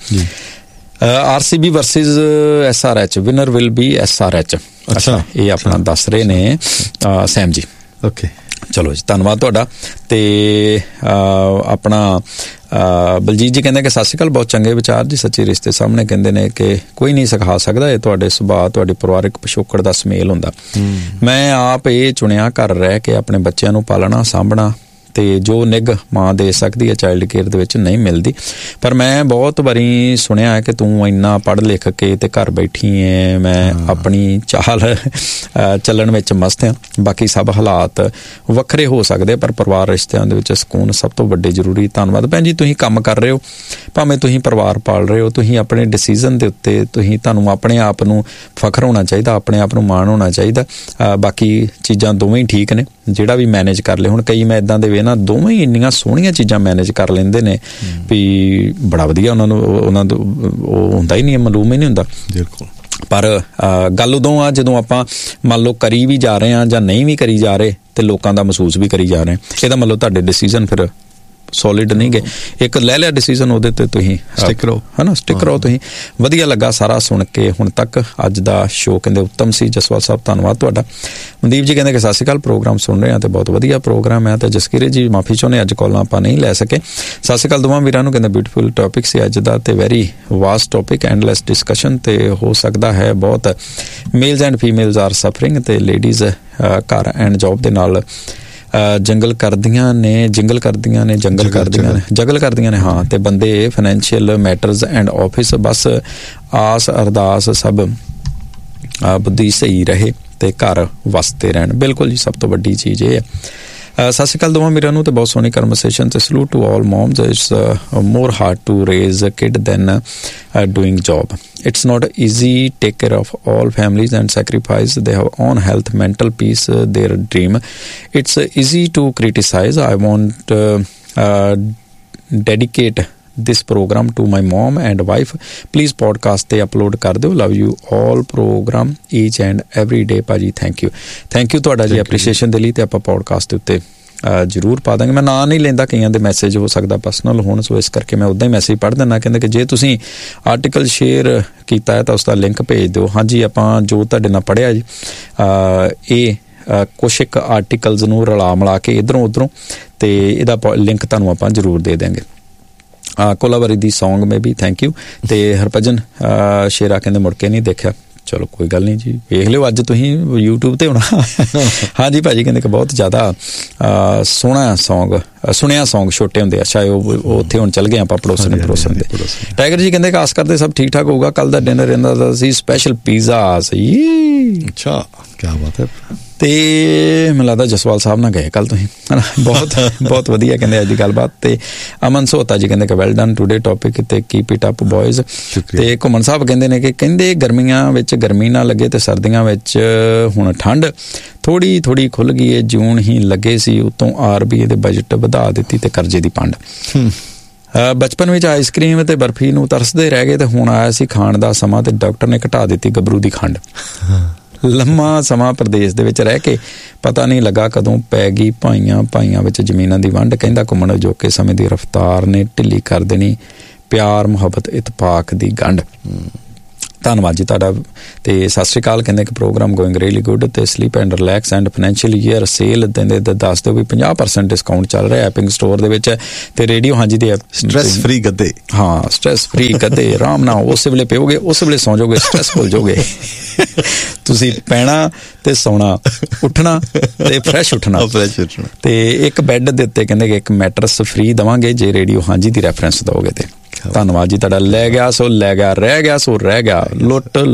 RCB versus SRH, winner will be SRH। ਅੱਛਾ, ਇਹ ਆਪਣਾ ਦੱਸ ਰਹੇ ਨੇ ਸੈਮ ਜੀ। ਓਕੇ, ਚਲੋ ਜੀ, ਧੰਨਵਾਦ ਤੁਹਾਡਾ। ਤੇ ਆਪਣਾ ਬਲਜੀਤ ਜੀ ਕਹਿੰਦੇ ਕਿ ਸਤਿ ਸ਼੍ਰੀ ਅਕਾਲ, ਬਹੁਤ ਚੰਗੇ ਵਿਚਾਰ ਜੀ। ਸੱਚੇ ਰਿਸ਼ਤੇ ਸਾਹਮਣੇ ਕਹਿੰਦੇ ਨੇ ਕਿ ਕੋਈ ਨਹੀਂ ਸਿਖਾ ਸਕਦਾ, ਇਹ ਤੁਹਾਡੇ ਸੁਭਾਅ, ਤੁਹਾਡੇ ਪਰਿਵਾਰਕ ਪਿਛੋਕੜ ਦਾ ਸੁਮੇਲ ਹੁੰਦਾ। ਮੈਂ ਆਪ ਇਹ ਚੁਣਿਆ ਘਰ ਰਹਿ ਕੇ ਆਪਣੇ ਬੱਚਿਆਂ ਨੂੰ ਪਾਲਣਾ ਸਾਂਭਣਾ, ਤੇ ਜੋ ਨਿੱਘ ਮਾਂ ਦੇ ਸਕਦੀ ਹੈ ਚਾਈਲਡ ਕੇਅਰ ਦੇ ਵਿੱਚ ਨਹੀਂ ਮਿਲਦੀ। ਪਰ ਮੈਂ ਬਹੁਤ ਵਾਰੀ ਸੁਣਿਆ ਹੈ ਕਿ ਤੂੰ ਇੰਨਾ ਪੜ੍ਹ ਲਿਖ ਕੇ ਤੇ ਘਰ ਬੈਠੀ ਹੈ। ਮੈਂ ਆਪਣੀ ਚਾਲ ਚੱਲਣ ਵਿੱਚ ਮਸਤ ਹਾਂ। ਬਾਕੀ ਸਭ ਹਾਲਾਤ ਵੱਖਰੇ ਹੋ ਸਕਦੇ, ਪਰ ਪਰਿਵਾਰ ਰਿਸ਼ਤਿਆਂ ਦੇ ਵਿੱਚ ਸਕੂਨ ਸਭ ਤੋਂ ਵੱਡੇ ਜ਼ਰੂਰੀ। ਧੰਨਵਾਦ ਭੈਣ ਜੀ, ਤੁਸੀਂ ਕੰਮ ਕਰ ਰਹੇ ਹੋ, ਭਾਵੇਂ ਤੁਸੀਂ ਪਰਿਵਾਰ ਪਾਲ ਰਹੇ ਹੋ, ਤੁਸੀਂ ਆਪਣੇ ਡਿਸੀਜ਼ਨ ਦੇ ਉੱਤੇ ਤੁਹਾਨੂੰ ਆਪਣੇ ਆਪ ਨੂੰ ਫਖਰ ਹੋਣਾ ਚਾਹੀਦਾ, ਆਪਣੇ ਆਪ ਨੂੰ ਮਾਣ ਹੋਣਾ ਚਾਹੀਦਾ। ਬਾਕੀ ਚੀਜ਼ਾਂ ਦੋਵੇਂ ਹੀ ਠੀਕ ਨੇ, ਜਿਹੜਾ ਵੀ ਮੈਨੇਜ ਕਰ ਲੇ। ਹੁਣ ਕਈ ਮੈਂ ਇੱਦਾਂ ਦੇ ਨਾ ਦੋਵੇਂ ਹੀ ਇੰਨੀਆਂ ਸੋਹਣੀਆਂ ਚੀਜ਼ਾਂ ਮੈਨੇਜ ਕਰ ਲੈਂਦੇ ਨੇ ਵੀ ਬੜਾ ਵਧੀਆ, ਉਹਨਾਂ ਦਾ ਉਹ ਹੁੰਦਾ ਹੀ ਨਹੀਂ, ਮਾਲੂਮ ਹੀ ਨਹੀਂ ਹੁੰਦਾ। ਬਿਲਕੁਲ। ਪਰ ਗੱਲ ਉਦੋਂ ਆ ਜਦੋਂ ਆਪਾਂ ਮੰਨ ਲਓ ਕਰੀ ਵੀ ਜਾ ਰਹੇ ਹਾਂ ਜਾਂ ਨਹੀਂ ਵੀ ਕਰੀ ਜਾ ਰਹੇ, ਤੇ ਲੋਕਾਂ ਦਾ ਮਹਿਸੂਸ ਵੀ ਕਰੀ ਜਾ ਰਹੇ। ਇਹਦਾ ਮਤਲਬ ਤੁਹਾਡੇ ਡਿਸੀਜ਼ਨ ਫਿਰ ਸੋਲਿਡ ਨਹੀਂ ਗਏ। ਇੱਕ ਲੈ ਲਿਆ ਡਿਸੀਜ਼ਨ, ਉਹਦੇ ਤੇ ਤੁਸੀਂ ਸਟਿਕ ਰਹੋ, ਹੈ ਨਾ, ਸਟਿਕ ਰਹੋ ਤੁਸੀਂ। ਵਧੀਆ ਲੱਗਾ ਸਾਰਾ ਸੁਣ ਕੇ ਹੁਣ ਤੱਕ। ਅੱਜ ਦਾ ਸ਼ੋਅ ਕਹਿੰਦੇ ਉੱਤਮ ਸੀ। ਜਸਵਾਲ ਸਾਹਿਬ ਧੰਨਵਾਦ ਤੁਹਾਡਾ। ਮਨਦੀਪ ਜੀ ਕਹਿੰਦੇ ਕਿ ਸਤਿ ਸ਼੍ਰੀ ਅਕਾਲ, ਪ੍ਰੋਗਰਾਮ ਸੁਣ ਰਹੇ ਹਾਂ ਤੇ ਬਹੁਤ ਵਧੀਆ ਪ੍ਰੋਗਰਾਮ ਹੈ। ਤੇ ਜਸਕੀਰਤ ਜੀ ਮਾਫੀ ਚਾਹੁੰਦੇ, ਅੱਜ ਕਾਲਾਂ ਆਪਾਂ ਨਹੀਂ ਲੈ ਸਕੇ। ਸਤਿ ਸ਼੍ਰੀ ਅਕਾਲ ਦੋਵਾਂ ਵੀਰਾਂ ਨੂੰ। ਕਹਿੰਦੇ ਬਿਊਟੀਫੁਲ ਟੌਪਿਕ ਸੀ ਅੱਜ ਦਾ, ਤੇ very vast topic, endless discussion. ਤੇ ਹੋ ਸਕਦਾ ਹੈ ਬਹੁਤ mails and females R suffering, ਤੇ ਲੇਡੀਜ਼ ਘਰ ਐਂਡ ਜੌਬ ਦੇ ਨਾਲ ਜੰਗਲ ਕਰਦੀਆਂ ਨੇ ਹਾਂ। ਤੇ ਬੰਦੇ ਫਾਈਨੈਂਸ਼ੀਅਲ ਮੈਟਰਸ ਐਂਡ ਆਫਿਸ, ਬਸ ਆਸ ਅਰਦਾਸ ਸਭ ਬੁੱਧੀ ਸਹੀ ਰਹੇ ਤੇ ਘਰ ਵਸਦੇ ਰਹਿਣ। ਬਿਲਕੁਲ ਜੀ, ਸਭ ਤੋਂ ਵੱਡੀ ਚੀਜ਼ ਇਹ ਹੈ। ਸਤਿ ਸ਼੍ਰੀ ਅਕਾਲ ਦੋਵਾਂ ਵੀਰਾਂ ਨੂੰ, ਤੇ ਬਹੁਤ ਸੋਹਣੀ ਕਨਵਰਸੇਸ਼ਨ। ਤੇ salute to all ਮੌਮਸ, it's more hard to raise a kid then doing job. It's not easy, take care of all families and sacrifice their own health, mental peace, their dream. It's easy to criticize. I want dedicate this program to my mom and wife. Please podcast te upload kar diyo. Love you all program each and every day ਭਾਜੀ। thank you ਤੁਹਾਡਾ ਜੀ appreciation ਦੇ ਲਈ। ਤੇ ਆਪਾਂ podcast ਦੇ ਉੱਤੇ ਜ਼ਰੂਰ ਪਾ ਦਾਂਗੇ। ਮੈਂ ਨਾਂ ਨਹੀਂ ਲੈਂਦਾ, ਕਈਆਂ ਦੇ ਮੈਸੇਜ ਹੋ ਸਕਦਾ ਪਰਸਨਲ ਹੋਣ, ਸੋ ਇਸ ਕਰਕੇ ਮੈਂ ਉੱਦਾਂ ਹੀ ਮੈਸੇਜ ਪੜ੍ਹ ਦਿੰਦਾ। ਕਹਿੰਦੇ ਕਿ ਜੇ ਤੁਸੀਂ ਆਰਟੀਕਲ ਸ਼ੇਅਰ ਕੀਤਾ ਹੈ ਤਾਂ ਉਸਦਾ ਲਿੰਕ ਭੇਜ ਦਿਓ। ਹਾਂਜੀ, ਆਪਾਂ ਜੋ ਤੁਹਾਡੇ ਨਾਲ ਪੜ੍ਹਿਆ ਜੀ, ਇਹ ਕੁਛ ਇੱਕ ਆਰਟੀਕਲਸ ਨੂੰ ਰਲਾ ਮਿਲਾ ਕੇ ਇੱਧਰੋਂ ਉੱਧਰੋਂ, ਤੇ ਇਹਦਾ ਲਿੰਕ ਤੁਹਾਨੂੰ ਆਪਾਂ ਜ਼ਰੂਰ ਦੇ ਦਿਆਂਗੇ। ਕੋਲਾਵਰੀ ਦੀ song may we thank you. ਤੇ ਹਰਭਜਨ ਸ਼ੇਰਾ ਕਹਿੰਦੇ ਮੁੜ ਕੇ ਨਹੀਂ ਦੇਖਿਆ। ਚਲੋ ਕੋਈ ਗੱਲ ਨਹੀਂ ਜੀ, ਵੇਖ ਲਿਓ ਅੱਜ ਤੁਸੀਂ YouTube ਤੇ ਹੋਣਾ। ਹਾਂਜੀ ਭਾਜੀ ਕਹਿੰਦੇ ਕਿ ਬਹੁਤ ਜ਼ਿਆਦਾ ਸੋਹਣਾ ਸੌਂਗ ਸੁਣਿਆ, ਸੌਂਗ ਛੋਟੇ ਹੁੰਦੇ। ਅੱਛਾ, ਉਹ ਉੱਥੇ ਹੁਣ ਚੱਲ ਗਏ ਆਪਾਂ ਪੜੋਸਣ ਦੇ। ਟਾਈਗਰ ਜੀ ਕਹਿੰਦੇ ਕਿ ਆਸ ਕਰਦੇ ਸਭ ਠੀਕ ਠਾਕ ਹੋਊਗਾ। ਕੱਲ ਦਾ ਡਿਨਰ ਇਹਨਾਂ ਦਾ ਸੀ ਸਪੈਸ਼ਲ ਪੀਜ਼ਾ ਸੀ। ਅੱਛਾ, ਕਿਆ ਬਾਤ ਹੈ। ਤੇ ਮੈਨੂੰ ਲੱਗਦਾ ਜਸਵਾਲ ਸਾਹਿਬ ਨਾਲ ਗਏ ਕੱਲ ਤੁਸੀਂ, ਹੈ ਨਾ। ਬਹੁਤ ਵਧੀਆ ਕਹਿੰਦੇ ਅੱਜ ਦੀ ਗੱਲਬਾਤ। ਤੇ ਅਮਨ ਸੋਤਾ ਜੀ ਕਹਿੰਦੇ ਕਿ ਵੈਲ ਡਨ ਟੂਡੇ ਟੌਪਿਕ, ਤੇ ਕੀਪ ਇਟ ਅਪ ਬॉयਜ਼। ਤੇ ਘੁੰਮਣ ਸਾਹਿਬ ਕਹਿੰਦੇ ਨੇ ਕਿ ਕਹਿੰਦੇ ਗਰਮੀਆਂ ਵਿੱਚ ਗਰਮੀ ਨਾ ਲੱਗੇ, ਤੇ ਸਰਦੀਆਂ ਵਿੱਚ ਹੁਣ ਠੰਡ ਥੋੜੀ ਖੁੱਲ ਗਈ ਹੈ। ਜੂਨ ਹੀ ਲੱਗੇ ਸੀ, ਉਤੋਂ RBI ਦੇ ਬਜਟ ਵਧਾ ਦਿੱਤੀ ਤੇ ਕਰਜ਼ੇ ਦੀ ਪੰਡ। ਬਚਪਨ ਵਿੱਚ ਆਈਸਕ੍ਰੀਮ ਤੇ ਬਰਫੀ ਨੂੰ ਤਰਸਦੇ ਰਹਿ ਗਏ, ਤੇ ਹੁਣ ਆਇਆ ਸੀ ਖਾਣ ਦਾ ਸਮਾਂ, ਤੇ ਡਾਕਟਰ ਨੇ ਘਟਾ ਦਿੱਤੀ ਗੱਭਰੂ ਦੀ ਖੰਡ। ਲੰਮਾ ਸਮਾਂ ਪ੍ਰਦੇਸ਼ ਦੇ ਵਿੱਚ ਰਹਿ ਕੇ ਪਤਾ ਨਹੀਂ ਲੱਗਾ ਕਦੋਂ ਪੈ ਗਈ ਭਾਈਆਂ ਵਿੱਚ ਜ਼ਮੀਨਾਂ ਦੀ ਵੰਡ। ਕਹਿੰਦਾ ਘੁੰਮਣ ਅਜੋਕੇ ਸਮੇਂ ਦੀ ਰਫ਼ਤਾਰ ਨੇ ਢਿੱਲੀ ਕਰ ਦੇਣੀ ਪਿਆਰ ਮੁਹੱਬਤ ਇਤਫਾਕ ਦੀ ਗੰਢ। ਧੰਨਵਾਦ ਜੀ ਤੁਹਾਡਾ। ਤੇ ਸਤਿ ਸ਼੍ਰੀ ਅਕਾਲ, ਕਹਿੰਦੇ ਕਿ ਪ੍ਰੋਗਰਾਮ ਗੋਇੰਗ ਰੀਅਲੀ ਗੁੱਡ ਤੇ sleep and relax and financial year sale ਦਿੰਦੇ ਦੱਸ ਦਿਓ ਵੀ 50% ਡਿਸਕਾਊਂਟ ਚੱਲ ਰਿਹਾ ਐਪਿੰਗ ਸਟੋਰ ਦੇ ਵਿੱਚ ਤੇ ਰੇਡੀਓ ਹਾਂਜੀ ਦੇ ਸਟ੍ਰੈਸ ਫ੍ਰੀ ਗੱਦੇ। ਹਾਂ, ਸਟ੍ਰੈਸ ਫ੍ਰੀ ਗੱਦੇ, ਆਰਾਮ ਨਾਲ ਉਸੇ ਵੇਲੇ ਪਿਓਗੇ, ਉਸੇ ਵੇਲੇ ਸੌਂ ਜਾਓਗੇ, ਸਟ੍ਰੈਸ ਭੁੱਲ ਜਾਓਗੇ। ਤੁਸੀਂ ਪੈਣਾ ਤੇ ਸੌਣਾ, ਉੱਠਣਾ ਤੇ ਫਰੈਸ਼ ਉੱਠਣਾ। ਤੇ ਇੱਕ ਬੈੱਡ ਦੇ ਉੱਤੇ ਕਹਿੰਦੇ ਕਿ ਇੱਕ ਮੈਟਰਸ ਫ੍ਰੀ ਦੇਵਾਂਗੇ ਜੇ ਰੇਡੀਓ ਹਾਂਜੀ ਦੀ ਰੈਫਰੈਂਸ ਦਓਗੇ ਤੇ। ਧੰਨਵਾਦ ਜੀ ਤੁਹਾਡਾ। ਲੈ ਗਿਆ ਸੋ ਲੈ ਗਿਆ, ਰਹਿ ਗਿਆ ਸੋ ਰਹਿ ਗਿਆ, ਲੁੱਟ